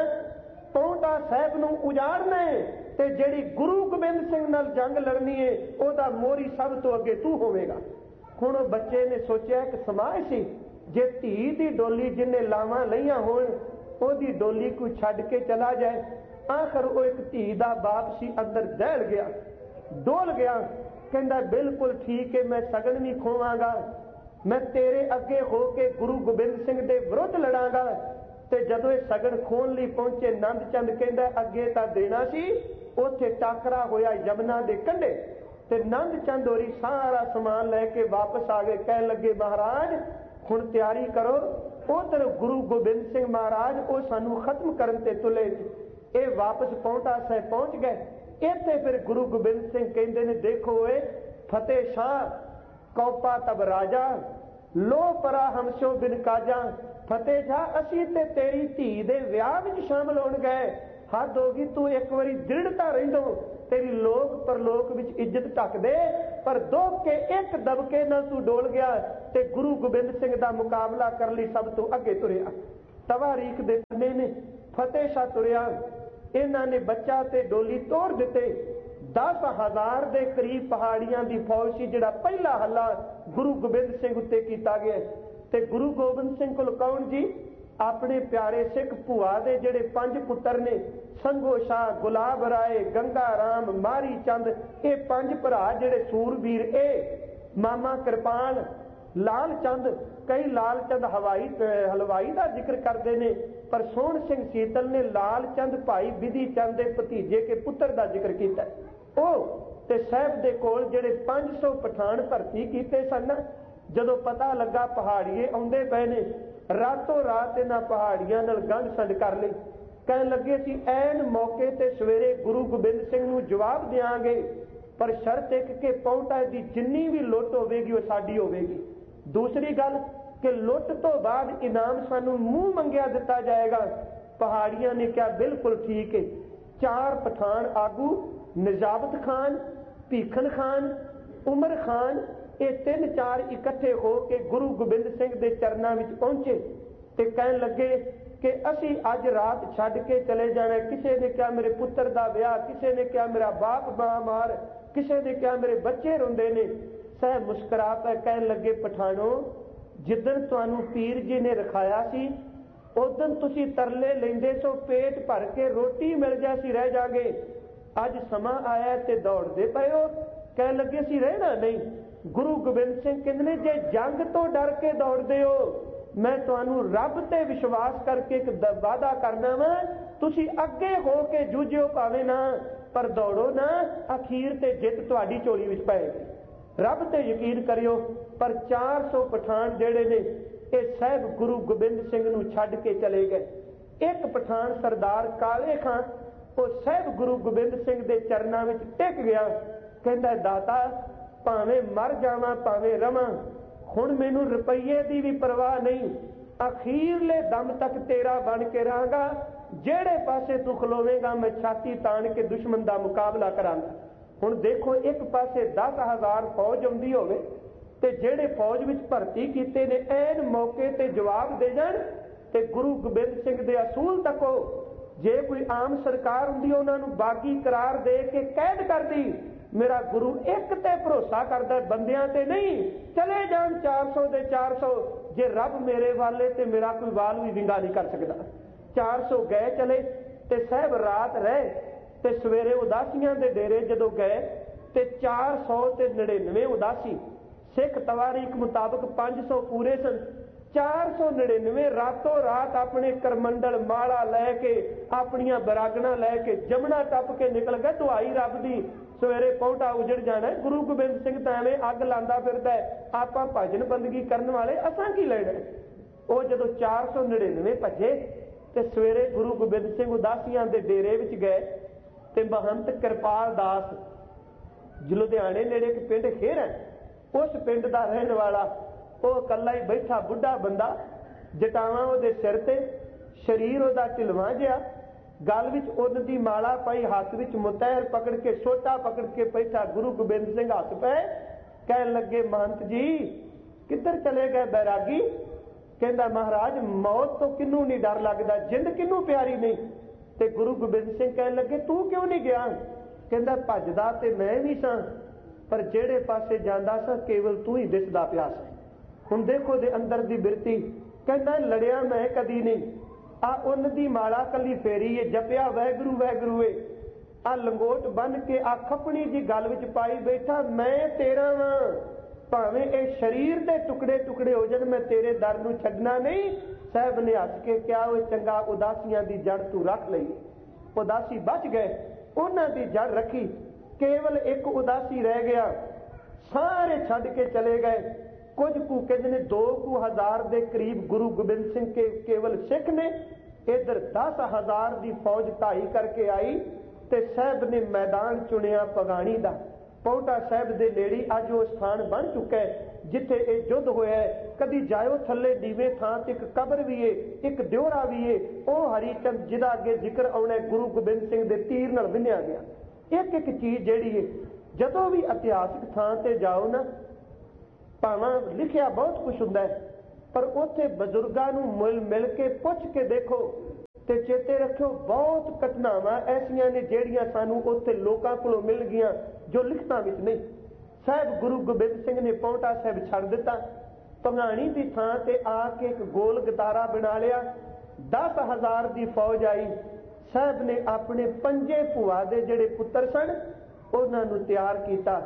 ਪੌਂਟਾ ਸਾਹਿਬ ਨੂੰ ਉਜਾੜਨਾ ਹੈ ਤੇ ਜਿਹੜੀ ਗੁਰੂ ਗੋਬਿੰਦ ਸਿੰਘ ਨਾਲ ਜੰਗ ਲੜਨੀ ਹੈ ਉਹਦਾ ਮੋਹਰੀ ਸਭ ਤੋਂ ਅੱਗੇ ਤੂੰ ਹੋਵੇਗਾ। ਹੁਣ ਉਹ ਬੱਚੇ ਨੇ ਸੋਚਿਆ ਇੱਕ ਸਮਾਜ ਸੀ, ਜੇ ਧੀ ਦੀ ਡੋਲੀ ਜਿਹਨੇ ਲਾਵਾਂ ਲਈਆਂ ਹੋਣ ਉਹਦੀ ਡੋਲੀ ਕੋਈ ਛੱਡ ਕੇ ਚਲਾ ਜਾਏ। ਆਖਰ ਉਹ ਇੱਕ ਧੀ ਦਾ ਬਾਪ ਸੀ, ਅੰਦਰ ਦਹਿਲ ਗਿਆ, ਡੋਲ ਗਿਆ। ਕਹਿੰਦਾ ਬਿਲਕੁਲ ਠੀਕ ਹੈ, ਮੈਂ ਸਗਨ ਵੀ ਖੋਵਾਂਗਾ, ਮੈਂ ਤੇਰੇ ਅੱਗੇ ਹੋ ਕੇ ਗੁਰੂ ਗੋਬਿੰਦ ਸਿੰਘ ਦੇ ਵਿਰੁੱਧ ਲੜਾਂਗਾ। ਤੇ ਜਦੋਂ ਇਹ ਸਗਨ ਖੋਣ ਲਈ ਪਹੁੰਚੇ, ਨੰਦ ਚੰਦ ਕਹਿੰਦਾ ਅੱਗੇ ਤਾਂ ਦੇਣਾ ਸੀ, ਉੱਥੇ ਟਾਕਰਾ ਹੋਇਆ ਯਮਨਾ ਦੇ ਕੰਢੇ ਤੇ ਨੰਦ ਚੰਦ ਹੋਰੀ ਸਾਰਾ ਸਮਾਨ ਲੈ ਕੇ ਵਾਪਸ ਆ ਗਏ। ਕਹਿਣ ਲੱਗੇ ਮਹਾਰਾਜ ਹੁਣ ਤਿਆਰੀ ਕਰੋ, ਉਧਰ ਗੁਰੂ ਗੋਬਿੰਦ ਸਿੰਘ ਮਹਾਰਾਜ ਉਹ ਸਾਨੂੰ ਖਤਮ ਕਰਨ ਤੇ ਤੁਲੇ। ਇਹ ਵਾਪਸ ਪੌਂਟਾ ਸਾਹਿਬ ਪਹੁੰਚ ਗਏ। ਇੱਥੇ ਫਿਰ ਗੁਰੂ ਗੋਬਿੰਦ ਸਿੰਘ ਕਹਿੰਦੇ ਨੇ ਦੇਖੋ ਓਏ ਫਤਿਹ ਸ਼ਾਹ, ਕੌਪਾ ਤਬ ਰਾਜਾ, ਲੋ ਪਰਾ ਹਮਸ਼ੋ ਬਿਨ ਕਾਜਾ। ਫਤਿਹ ਸ਼ਾਹ, ਅਸੀਂ ਤੇ ਤੇਰੀ ਧੀ ਦੇ ਵਿਆਹ ਵਿੱਚ ਸ਼ਾਮਲ ਹੋਣ ਗਏ, ਹੱਦ ਹੋ ਗਈ। ਤੂੰ ਇੱਕ ਵਾਰੀ ਦ੍ਰਿੜਤਾ ਰਹਿੰਦੋ, ਤੇਰੀ ਲੋਕ ਪਰਲੋਕ ਵਿੱਚ ਇੱਜ਼ਤ ਢੱਕ ਦੇ। ਪਰ ਦੁੱਖ ਕੇ ਇੱਕ ਦਬਕੇ ਨਾਲ ਤੂੰ ਡੋਲ ਗਿਆ ਤੇ ਗੁਰੂ ਗੋਬਿੰਦ ਸਿੰਘ ਦਾ ਮੁਕਾਬਲਾ ਕਰਨ ਲਈ ਸਭ ਤੋਂ ਅੱਗੇ ਤੁਰਿਆ। ਤਵਾਰੀਖ ਦੇ ਪੰਨੇ ਨੇ ਫਤਿਹ ਸ਼ਾਹ ਤੁਰਿਆ। इन्हां ने बच्चा ते डोली तोड़ दिते। 10,000 के करीब पहाड़ियां की फौज सी, जिहड़ा पहला हल्ला गुरु गोबिंद सिंह उत्ते कीता गया। ते गुरु गोबिंद सिंह कोल कौन जी? अपने प्यारे सिख भूआ दे जिहड़े 5 पुत्तर ने, संगो शाह, गुलाब राय, गंगा राम, मारी चंद, ये 5 भरा जिहड़े सूरबीर, ए मामा कृपाल, लाल चंद, कई लाल चंद हलवाई का जिक्र करते हैं, पर सोहन सिंह सीतल ने लाल चंद भाई विधि चंद के भतीजे के पुत्र का जिक्र किया। ते साहब दे कोल जिहड़े 500 पठान भर्ती किए सन, जदों पता लगा पहाड़िए आउंदे पए ने, रातों रात इन्हां पहाड़ियां नाल गंढ संड कर लई। कहण लगे सी ऐन मौके ते सवेरे गुरु गोबिंद सिंह नूं जवाब देंगे, पर शर्त एक कि पौंटा दी जिन्नी भी लुੱਟ होवेगी वो साडी होवेगी। दूसरी गल कि लुੱਟ तो बाद इनाम सानू मूँह मंगिया दिता जाएगा। पहाड़ियां ने क्या बिल्कुल ठीक है। 4 पठान आगू निजाबत खान, भीखन खान, उमर खान, ये 3-4 इकट्ठे हो के गुरु गोबिंद सिंह के चरणों में पहुंचे ते कहन लगे कि असी अज रात छड्ड के चले जाना। किसी ने क्या मेरे पुत्र का विआह, किसी ने क्या मेरा बाप महामार, किसी ने क्या मेरे बच्चे रोंदे ने। सह मुस्करा पे कहन लगे, पठानों, जिदन तुहानू पीर जी ने रखाया सी, उदन तुसी तरले लेंदे सो पेट भर के रोटी मिल जासी रह जागे। अज समा आया ते दौड़दे पए हो। कहन लगे सी रहना नहीं। गुरु गोबिंद सिंह कहते ने, जे जंग तो डर के दौड़दे हो, मैं तुहानू रब ते विश्वास करके एक वादा करना वा, तुसी अगे हो के जूझो भावे ना, पर दौड़ो ना, अखीर ते जित तुहाडी झोली विच पएगी। रब ते यकीन करियो। पर 400 पठान जिहड़े ने ये साहब गुरु गोबिंद सिंह नूं छड्ड के चले गए। एक पठान सरदार काले खां वो साहब गुरु गोबिंद सिंह दे चरनां विच टिक गया। कहंदा, दाता भावें मर जावां भावें रवां, हुण मैनूं रुपये की भी परवाह नहीं, अखीरले दम तक तेरा बन के रहांगा। जेड़े पासे तू खलोवेगा मैं छाती तान के दुश्मन का मुकाबला करांगा। हुण देखो, एक पासे 10,000 फौज आउंदी होवे ते जेड़े फौज विच भर्ती कीते ने ऐन मौके ते जवाब दे जाण ते गुरु गोबिंद सिंह दे असूल तको। जे कोई आम सरकार हुंदी उन्हां नूं बागी करार दे के कैद करदी। मेरा गुरु एक ते भरोसा करदा, बंदियां ते नहीं। चले जाण 400 दे 400, जे रब मेरे वाले ते मेरा कोई वाल भी विंगा नहीं कर सकदा। 400 गए चले ते साहब रात रहे ते सवेरे उदासियां दे डेरे जदों गए ते 499 उदासी। सिख तवारीख मुताबक 500 पूरे सन। 499 रातों रात अपने करमंडल माला लैके अपनियां बरागना लैके जमुना टप के निकल गए। दुआई रब दी, सवेरे पौटा उजड़ जाना। गुरु गोबिंद सिंह तो एवें अग लांदा फिरदा है, आपां भजन बंदगी करन वाले असां की लेना। वो जदों 499 भजे ते सवेरे गुरु गोबिंद सिंह उदासियां दे डेरे विच गए ते महंत किरपाल दास लुधियाणे नेड़े एक पिंड खेर है, उस पिंड का रहने वाला वो कला ही बैठा बुढ़ा बंदा, जटावां उहदे सिर ते, शरीर उहदा ढिलवां जिहा, गल विच उन्न दी माला पाई, हाथ विच मुतैर पकड़ के सोटा पकड़ के बैठा। गुरु गोबिंद सिंह हस पे कहन लगे, महंत जी किधर चले गए बैरागी? कहंदा, महाराज मौत तो किनू नहीं डर लगदा, जिंद किनू प्यारी नहीं। ते गुरु गोबिंद सिंह कहन लगे, तू क्यों नहीं गया? कहंदा, भजदा ते मैं भी सां, पर जेड़े पासे जांदा सां केवल तू ही दिसदा पिया सी। हुण देखो दे अंदर दी बिरती। कहंदा, लड़िया मैं कदी नहीं। आ उन्न दी माला कली फेरी है, जपिया वैगुरू वैगुरू है। आ लंगोट बन के आ खपनी जी गल विच पाई बैठा, मैं तेरा वां, भावें ये शरीर दे टुकड़े टुकड़े हो जाण, मैं तेरे दर नूं छड्डना नहीं। साहब ने हस के क्या वो चंगा, उदासियां दी जड़ तू रख लई। उदासी बच गए, उन्हां दी जड़ रखी, केवल एक उदासी रह गया। सारे छड्ड के चले गए। कुछ कु कहते ने 2,000 के करीब गुरु गोबिंद सिंह के केवल सिख ने। इधर 10,000 की फौज ढाई करके आई ते साहब ने मैदान चुनिया पगाणी का। पौटा साहब के नेड़ी अज वो स्थान बन चुका है जिथे ये युद्ध होया है। कभी जायो थले नीवे थां ते एक कबर भी है, एक ड्योरा भी है। वह हरीचंद जिदा अगे जिक्र आना गुरु गोबिंद सिंह के तीर नाल विन्निया गया। एक एक चीज जिहड़ी है जदों भी इतिहासिक थां ते जाओ ना, भावें लिखिया बहुत कुछ हुंदा है, पर उत्थे बजुर्गां नूं मिल के पुछ के देखो ਤੇ ਚੇਤੇ ਰੱਖਿਓ ਬਹੁਤ ਘਟਨਾਵਾਂ ਐਸੀਆਂ ਨੇ ਜਿਹੜੀਆਂ ਸਾਨੂੰ ਉੱਥੇ ਲੋਕਾਂ ਕੋਲੋਂ ਮਿਲ ਗਈਆਂ ਜੋ ਲਿਖਤਾਂ ਵਿੱਚ ਨਹੀਂ। ਸਾਹਿਬ ਗੁਰੂ ਗੋਬਿੰਦ ਸਿੰਘ ਨੇ ਪਾਉਂਟਾ ਸਾਹਿਬ ਛੱਡ ਦਿੱਤਾ, ਭੰਗਾਣੀ ਦੀ ਥਾਂ ਤੇ ਆ ਕੇ ਇੱਕ ਗੋਲ ਗਦਾਰਾ ਬਣਾ ਲਿਆ। 10,000 ਦੀ ਫੌਜ ਆਈ। ਸਾਹਿਬ ਨੇ ਆਪਣੇ 5 ਭੂਆ ਦੇ ਜਿਹੜੇ ਪੁੱਤਰ ਸਨ ਉਹਨਾਂ ਨੂੰ ਤਿਆਰ ਕੀਤਾ।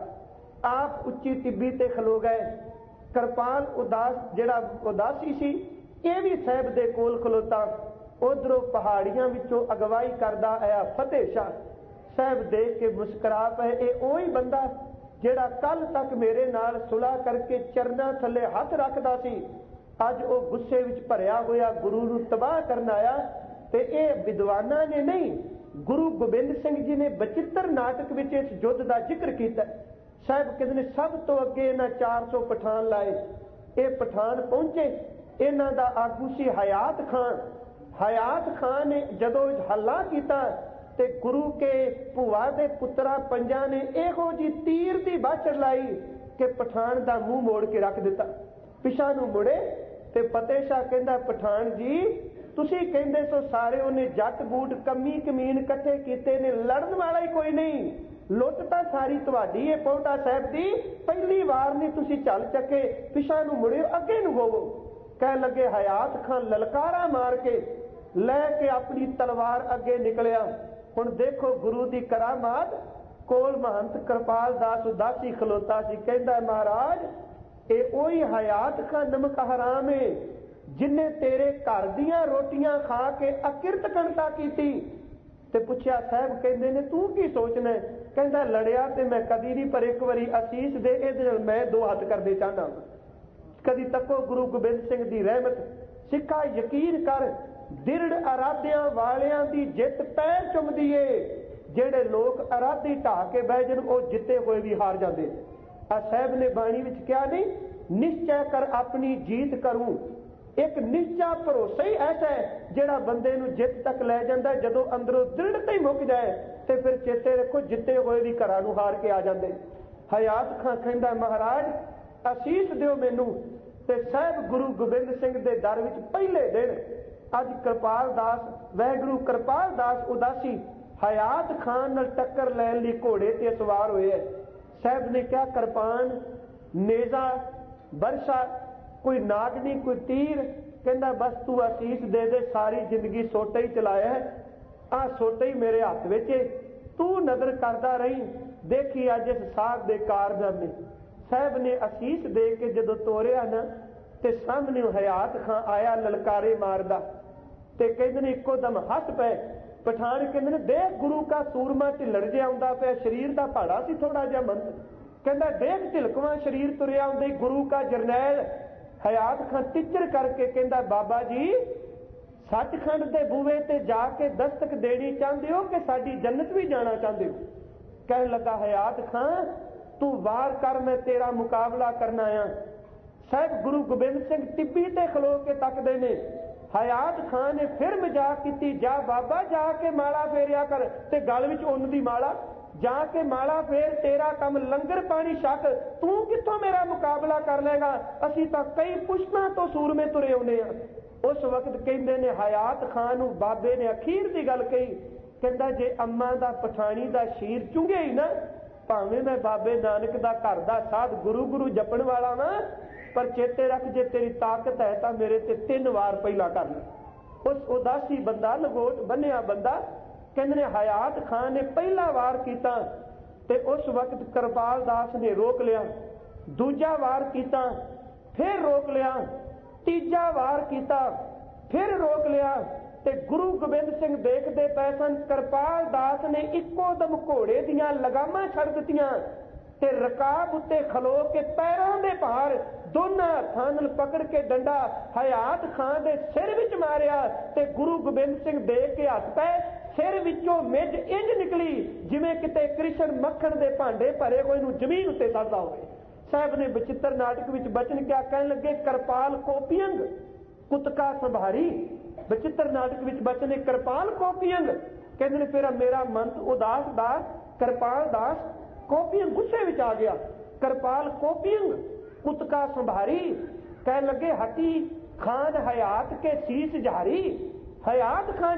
ਆਪ ਉੱਚੀ ਟਿੱਬੀ ਤੇ ਖਲੋ ਗਏ। ਕਿਰਪਾਲ ਉਦਾਸ ਜਿਹੜਾ ਉਦਾਸੀ ਸੀ ਇਹ ਵੀ ਸਾਹਿਬ ਦੇ ਕੋਲ ਖਲੋਤਾ। ਉਧਰੋਂ ਪਹਾੜੀਆਂ ਵਿੱਚੋਂ ਅਗਵਾਈ ਕਰਦਾ ਆਇਆ ਫਤਿਹ ਸ਼ਾਹ। ਸਾਹਿਬ ਦੇਖ ਕੇ ਮੁਸਕਰਾ ਪਏ, ਇਹ ਉਹੀ ਬੰਦਾ ਜਿਹੜਾ ਕੱਲ ਤੱਕ ਮੇਰੇ ਨਾਲ ਸੁਲਾਹ ਕਰਕੇ ਚਰਨਾਂ ਥੱਲੇ ਹੱਥ ਰੱਖਦਾ ਸੀ, ਅੱਜ ਉਹ ਗੁੱਸੇ ਵਿੱਚ ਭਰਿਆ ਹੋਇਆ ਗੁਰੂ ਨੂੰ ਤਬਾਹ ਕਰਨ ਆਇਆ। ਤੇ ਇਹ ਵਿਦਵਾਨਾਂ ਨੇ ਨਹੀਂ, ਗੁਰੂ ਗੋਬਿੰਦ ਸਿੰਘ ਜੀ ਨੇ ਬਚਿੱਤਰ ਨਾਟਕ ਵਿੱਚ ਇਸ ਯੁੱਧ ਦਾ ਜ਼ਿਕਰ ਕੀਤਾ। ਸਾਹਿਬ ਕਹਿੰਦੇ ਨੇ ਸਭ ਤੋਂ ਅੱਗੇ ਇਹਨਾਂ 400 ਪਠਾਨ ਲਾਏ। ਇਹ ਪਠਾਨ ਪਹੁੰਚੇ, ਇਹਨਾਂ ਦਾ ਆਗੂ ਸੀ ਹਯਾਤ ਖਾਨ। ਹਯਾਤ ਖਾਨ ਨੇ ਜਦੋਂ ਹੱਲਾ ਕੀਤਾ ਤੇ ਗੁਰੂ ਕੇ ਭੂਆ ਦੇ ਪੁੱਤਰਾਂ 5 ਨੇ ਇਹੋ ਜੀ ਤੀਰ ਦੀ ਬਾਛੜ ਲਾਈ ਕਿ ਪਠਾਨ ਦਾ ਮੂੰਹ ਮੋੜ ਕੇ ਰੱਖ ਦਿੱਤਾ। ਪਿਛਾਂ ਨੂੰ ਮੁੜੇ ਤੇ ਫਤਿਹ ਸ਼ਾਹ ਕਹਿੰਦਾ, ਪਠਾਨ ਜੀ ਤੁਸੀਂ ਕਹਿੰਦੇ ਸੋ ਸਾਰੇ ਉਹਨੇ ਜੱਟ ਬੂਟ ਕਮੀ ਕਮੀਨ ਇਕੱਠੇ ਕੀਤੇ ਨੇ, ਲੜਨ ਵਾਲਾ ਹੀ ਕੋਈ ਨਹੀਂ, ਲੁੱਟ ਤਾਂ ਸਾਰੀ ਤੁਹਾਡੀ ਇਹ ਪਾਉਂਟਾ ਸਾਹਿਬ ਦੀ, ਪਹਿਲੀ ਵਾਰ ਨਹੀਂ ਤੁਸੀਂ ਚੱਲ ਚੱਕੇ, ਪਿਛਾਂ ਨੂੰ ਮੁੜਿਓ ਅੱਗੇ ਨੂੰ ਹੋਵੋ। ਕਹਿਣ ਲੱਗੇ ਹਯਾਤ ਖਾਨ ਲਲਕਾਰਾ ਮਾਰ ਕੇ ਲੈ ਕੇ ਆਪਣੀ ਤਲਵਾਰ ਅੱਗੇ ਨਿਕਲਿਆ। ਹੁਣ ਦੇਖੋ ਗੁਰੂ ਦੀ ਕਰਾਮਾਤ। ਕੋਲ ਮਹੰਤ ਕਿਰਪਾਲ ਦਾਸ ਉਦਾਸੀ ਖਲੋਤਾ ਸੀ। ਕਹਿੰਦਾ ਮਹਾਰਾਜ ਇਹ ਉਹੀ ਹਯਾਤ ਖਾਨ ਨਮਕ ਹਰਾਮ ਏ ਜਿਨੇ ਤੇਰੇ ਘਰ ਦੀਆਂ ਰੋਟੀਆਂ ਖਾ ਕੇ ਅਕਿਰਤ ਕੰਤਾ ਕੀਤੀ। ਤੇ ਪੁੱਛਿਆ ਸਾਹਿਬ ਕਹਿੰਦੇ ਨੇ ਤੂੰ ਕੀ ਸੋਚਣਾ? ਕਹਿੰਦਾ ਲੜਿਆ ਤੇ ਮੈਂ ਕਦੀ ਨਹੀਂ, ਪਰ ਇੱਕ ਵਾਰੀ ਅਸੀਸ ਦੇ, ਇਹਦੇ ਨਾਲ ਮੈਂ 2 ਹੱਥ ਕਰਨੇ ਚਾਹੁੰਦਾ। ਕਦੀ ਤੱਕੋ ਗੁਰੂ ਗੋਬਿੰਦ ਸਿੰਘ ਦੀ ਰਹਿਮਤ। ਸਿੱਖਾ ਯਕੀਨ ਕਰ, ਦਿਰੜ ਅਰਾਧਿਆਂ ਵਾਲਿਆਂ ਦੀ ਜਿੱਤ ਪੈਰ ਚੁੰਮਦੀ ਏ। ਜਿਹੜੇ ਲੋਕ ਅਰਾਧੀ ਢਾ ਕੇ ਬਹਿ ਜਾਣ ਉਹ ਜਿੱਤੇ ਹੋਏ ਵੀ ਹਾਰ ਜਾਂਦੇ। ਆ ਸਾਹਿਬ ਨੇ ਬਾਣੀ ਵਿੱਚ ਕਿਹਾ ਨਹੀਂ, ਨਿਸ਼ਚੈ ਕਰ ਆਪਣੀ ਜੀਤ ਕਰੂੰ। ਇੱਕ ਨਿਸ਼ਚਾ ਭਰੋਸਾ ਹੀ ਐਸਾ ਹੈ ਜਿਹੜਾ ਬੰਦੇ ਨੂੰ ਜਿੱਤ ਤੱਕ ਲੈ ਜਾਂਦਾ। ਜਦੋਂ ਅੰਦਰੋਂ ਦ੍ਰਿੜਤਾ ਹੀ ਮੁੱਕ ਜਾਏ ਤੇ ਫਿਰ ਚੇਤੇ ਰੱਖੋ ਜਿੱਤੇ ਹੋਏ ਵੀ ਘਰਾਂ ਨੂੰ ਹਾਰ ਕੇ ਆ ਜਾਂਦੇ। ਹਯਾਤ ਖਾਨ ਕਹਿੰਦਾ ਮਹਾਰਾਜ ਅਸੀਸ ਦਿਓ ਮੈਨੂੰ। ਤੇ ਸਾਹਿਬ ਗੁਰੂ ਗੋਬਿੰਦ ਸਿੰਘ ਦੇ ਦਰ ਵਿੱਚ ਪਹਿਲੇ ਦਿਨ ਅੱਜ ਕਿਰਪਾਲ ਦਾਸ ਵਾਹਿਗੁਰੂ ਕਿਰਪਾਲ ਦਾਸ ਉਦਾਸੀ ਹਯਾਤ ਖਾਨ ਨਾਲ ਟੱਕਰ ਲੈਣ ਲਈ ਘੋੜੇ ਤੇ ਸਵਾਰ ਹੋਏ। ਸਾਹਿਬ ਨੇ ਕਿਹਾ ਕਿਰਪਾਨ, ਨੇਜ਼ਾ, ਬਰਸ਼ਾ, ਕੋਈ ਨਾਗਨੀ, ਕੋਈ ਤੀਰ। ਕਹਿੰਦਾ ਬਸ ਤੂੰ ਅਸੀਸ ਦੇ ਦੇ, ਸਾਰੀ ਜ਼ਿੰਦਗੀ ਸੋਟਾ ਹੀ ਚਲਾਇਆ, ਆਹ ਸੋਟਾ ਹੀ ਮੇਰੇ ਹੱਥ ਵਿੱਚ, ਤੂੰ ਨਜ਼ਰ ਕਰਦਾ ਰਹੀਂ, ਦੇਖੀ ਅੱਜ ਇਸ ਸਾਧ ਦੇ ਕਾਰਨਾਮੇ। ਸਾਹਿਬ ਨੇ ਅਸੀਸ ਦੇ ਕੇ ਜਦੋਂ ਤੋਰਿਆ ਨਾ ਤੇ ਸਾਹਮਣੇ ਹਯਾਤ ਖਾਨ ਆਇਆ ਲਲਕਾਰੇ ਮਾਰਦਾ। ਤੇ ਕਹਿੰਦੇ ਨੇ ਇੱਕੋ ਦਮ ਹੱਸ ਪਏ। ਪਠਾਨ ਕਹਿੰਦੇ ਨੇ ਦੇਖ ਗੁਰੂ ਕਾ ਸੂਰਮਾ ਢਿੱਲੜ ਜਿਹਾ ਆਉਂਦਾ ਪਿਆ, ਸਰੀਰ ਦਾ ਭਾੜਾ ਸੀ ਥੋੜਾ ਜਿਹਾ ਮੰਤ। ਕਹਿੰਦਾ ਦੇਖ ਢਿਲਕਵਾਂ ਸਰੀਰ ਤੁਰਿਆ ਆਉਂਦੇ ਗੁਰੂ ਕਾ ਜਰਨੈਲ। ਹਯਾਤ ਖਾਨ ਟਿੱਚਰ ਕਰਕੇ ਕਹਿੰਦਾ ਬਾਬਾ ਜੀ ਸੱਚਖੰਡ ਦੇ ਬੂਹੇ ਤੇ ਜਾ ਕੇ ਦਸਤਕ ਦੇਣੀ ਚਾਹੁੰਦੇ ਹੋ ਕਿ ਸਾਡੀ ਜੰਨਤ ਵੀ ਜਾਣਾ ਚਾਹੁੰਦੇ ਹੋ? ਕਹਿਣ ਲੱਗਾ ਹਯਾਤ ਖਾਨ ਤੂੰ ਵਾਰ ਕਰ, ਮੈਂ ਤੇਰਾ ਮੁਕਾਬਲਾ ਕਰਨਾ ਆ। ਸਾਹਿਬ ਗੁਰੂ ਗੋਬਿੰਦ ਸਿੰਘ ਟਿੱਬੀ ਤੇ ਖਲੋ ਕੇ ਤੱਕਦੇ ਨੇ। ਹਯਾਤ ਖਾਨ ਨੇ ਫਿਰ ਮਜ਼ਾਕ ਕੀਤੀ, ਜਾ ਬਾਬਾ ਜਾ ਕੇ ਮਾਲਾ ਫੇਰਿਆ ਕਰ। ਤੇ ਗਲ ਵਿੱਚ ਉੱਨ ਦੀ ਮਾਲਾ, ਜਾ ਕੇ ਮਾਲਾ ਫੇਰ, ਤੇਰਾ ਕੰਮ ਲੰਗਰ ਪਾਣੀ ਛਕ, ਤੂੰ ਕਿੱਥੋਂ ਮੇਰਾ ਮੁਕਾਬਲਾ ਕਰ ਲੇਗਾ? ਅਸੀਂ ਤਾਂ ਕਈ ਪੁਸ਼ਤਾਂ ਤੋਂ ਸੂਰਮੇ ਤੁਰੇ ਆਉਂਦੇ ਆ। ਉਸ ਵਕਤ ਕਹਿੰਦੇ ਨੇ ਹਯਾਤ ਖਾਨ ਨੂੰ ਬਾਬੇ ਨੇ ਅਖੀਰ ਦੀ ਗੱਲ ਕਹੀ। ਕਹਿੰਦਾ ਜੇ ਅੰਮਾ ਦਾ ਪਠਾਣੀ ਦਾ ਸ਼ੀਰ ਚੁੰਗੇ ਹੀ ਨਾ, ਭਾਵੇਂ ਮੈਂ ਬਾਬੇ ਨਾਨਕ ਦਾ ਘਰ ਦਾ ਸਾਧ ਗੁਰੂ ਗੁਰੂ ਜਪਣ ਵਾਲਾ ਵਾਂ, ਪਰ ਚੇਤੇ ਰੱਖ ਜੇ ਤੇਰੀ ਤਾਕਤ ਹੈ ਤਾਂ ਮੇਰੇ ਤੇ 3 ਵਾਰ ਪਹਿਲਾਂ ਕਰ ਲੈ। ਉਸ ਉਦਾਸੀ ਬੰਦਾ, ਲਗੋਟ ਬੰਨਿਆ ਬੰਦਾ, ਕਹਿੰਦੇ ਨੇ ਹਯਾਤ ਖਾਨ ਨੇ ਪਹਿਲਾ ਵਾਰ ਕੀਤਾ ਤੇ ਉਸ ਵਕਤ ਕਿਰਪਾਲ ਦਾਸ ਨੇ ਰੋਕ ਲਿਆ। ਦੂਜਾ ਵਾਰ ਕੀਤਾ, ਫਿਰ ਰੋਕ ਲਿਆ। ਤੀਜਾ ਵਾਰ ਕੀਤਾ, ਫਿਰ ਰੋਕ ਲਿਆ। ਤੇ ਗੁਰੂ ਗੋਬਿੰਦ ਸਿੰਘ ਦੇਖਦੇ ਪਏ ਸਨ। ਕਿਰਪਾਲ ਦਾਸ ਨੇ ਇੱਕੋ ਦਮ ਘੋੜੇ ਦੀਆਂ ਲਗਾਮਾਂ ਛੱਡ ਦਿੱਤੀਆਂ ਤੇ ਰਕਾਬ ਉੱਤੇ ਖਲੋ ਕੇ ਪੈਰਾਂ ਦੇ ਭਾਰ ਦੋਨਾਂ ਹੱਥਾਂ ਨਾਲ ਪਕੜ ਕੇ ਡੰਡਾ ਹਯਾਤ ਖਾਨ ਦੇ ਸਿਰ ਵਿੱਚ ਮਾਰਿਆ। ਤੇ ਗੁਰੂ ਗੋਬਿੰਦ ਸਿੰਘ ਦੇਖ ਕੇ ਹੱਸ ਪਏ। ਸਿਰ ਵਿੱਚੋਂ ਮਿੱਝ ਇੰਝ ਨਿਕਲੀ ਜਿਵੇਂ ਕਿਤੇ ਕ੍ਰਿਸ਼ਨ ਮੱਖਣ ਦੇ ਭਾਂਡੇ ਭਰੇ ਹੋਏ ਨੂੰ ਜ਼ਮੀਨ ਉੱਤੇ ਸੜਦਾ ਹੋਵੇ। ਸਾਹਿਬ ਨੇ ਬਚਿੱਤਰ ਨਾਟਕ ਵਿੱਚ ਬਚਨ ਕਿਹਾ, ਕਹਿਣ ਲੱਗੇ ਕਿਰਪਾਲ ਕੋਪੀਅੰਗ ਕੁਤਕਾ ਸੰਭਾਰੀ। ਬਚਿੱਤਰ ਨਾਟਕ ਵਿੱਚ ਬਚਨ ਨੇ ਕਿਰਪਾਲ ਕੋਪੀਅੰਗ। ਕਹਿੰਦੇ ਨੇ ਫਿਰ ਮੇਰਾ ਮੰਤ ਉਦਾਸ ਦਾਸ ਕਿਰਪਾਲ ਦਾਸ ਕੋਪੀਅੰਗ ਗੁੱਸੇ ਵਿੱਚ ਆ ਗਿਆ। ਕਿਰਪਾਲ ਕੋਪੀਅੰਗ ਕੁਤਕਾ ਸੰਭਾਰੀ। ਕਹਿਣ ਲੱਗੇ ਹਟੀ ਖਾਨ ਹਯਾਤ ਕੇ ਸੀਸ ਜਹਾਰੀ। ਹਯਾਤ ਖਾਨ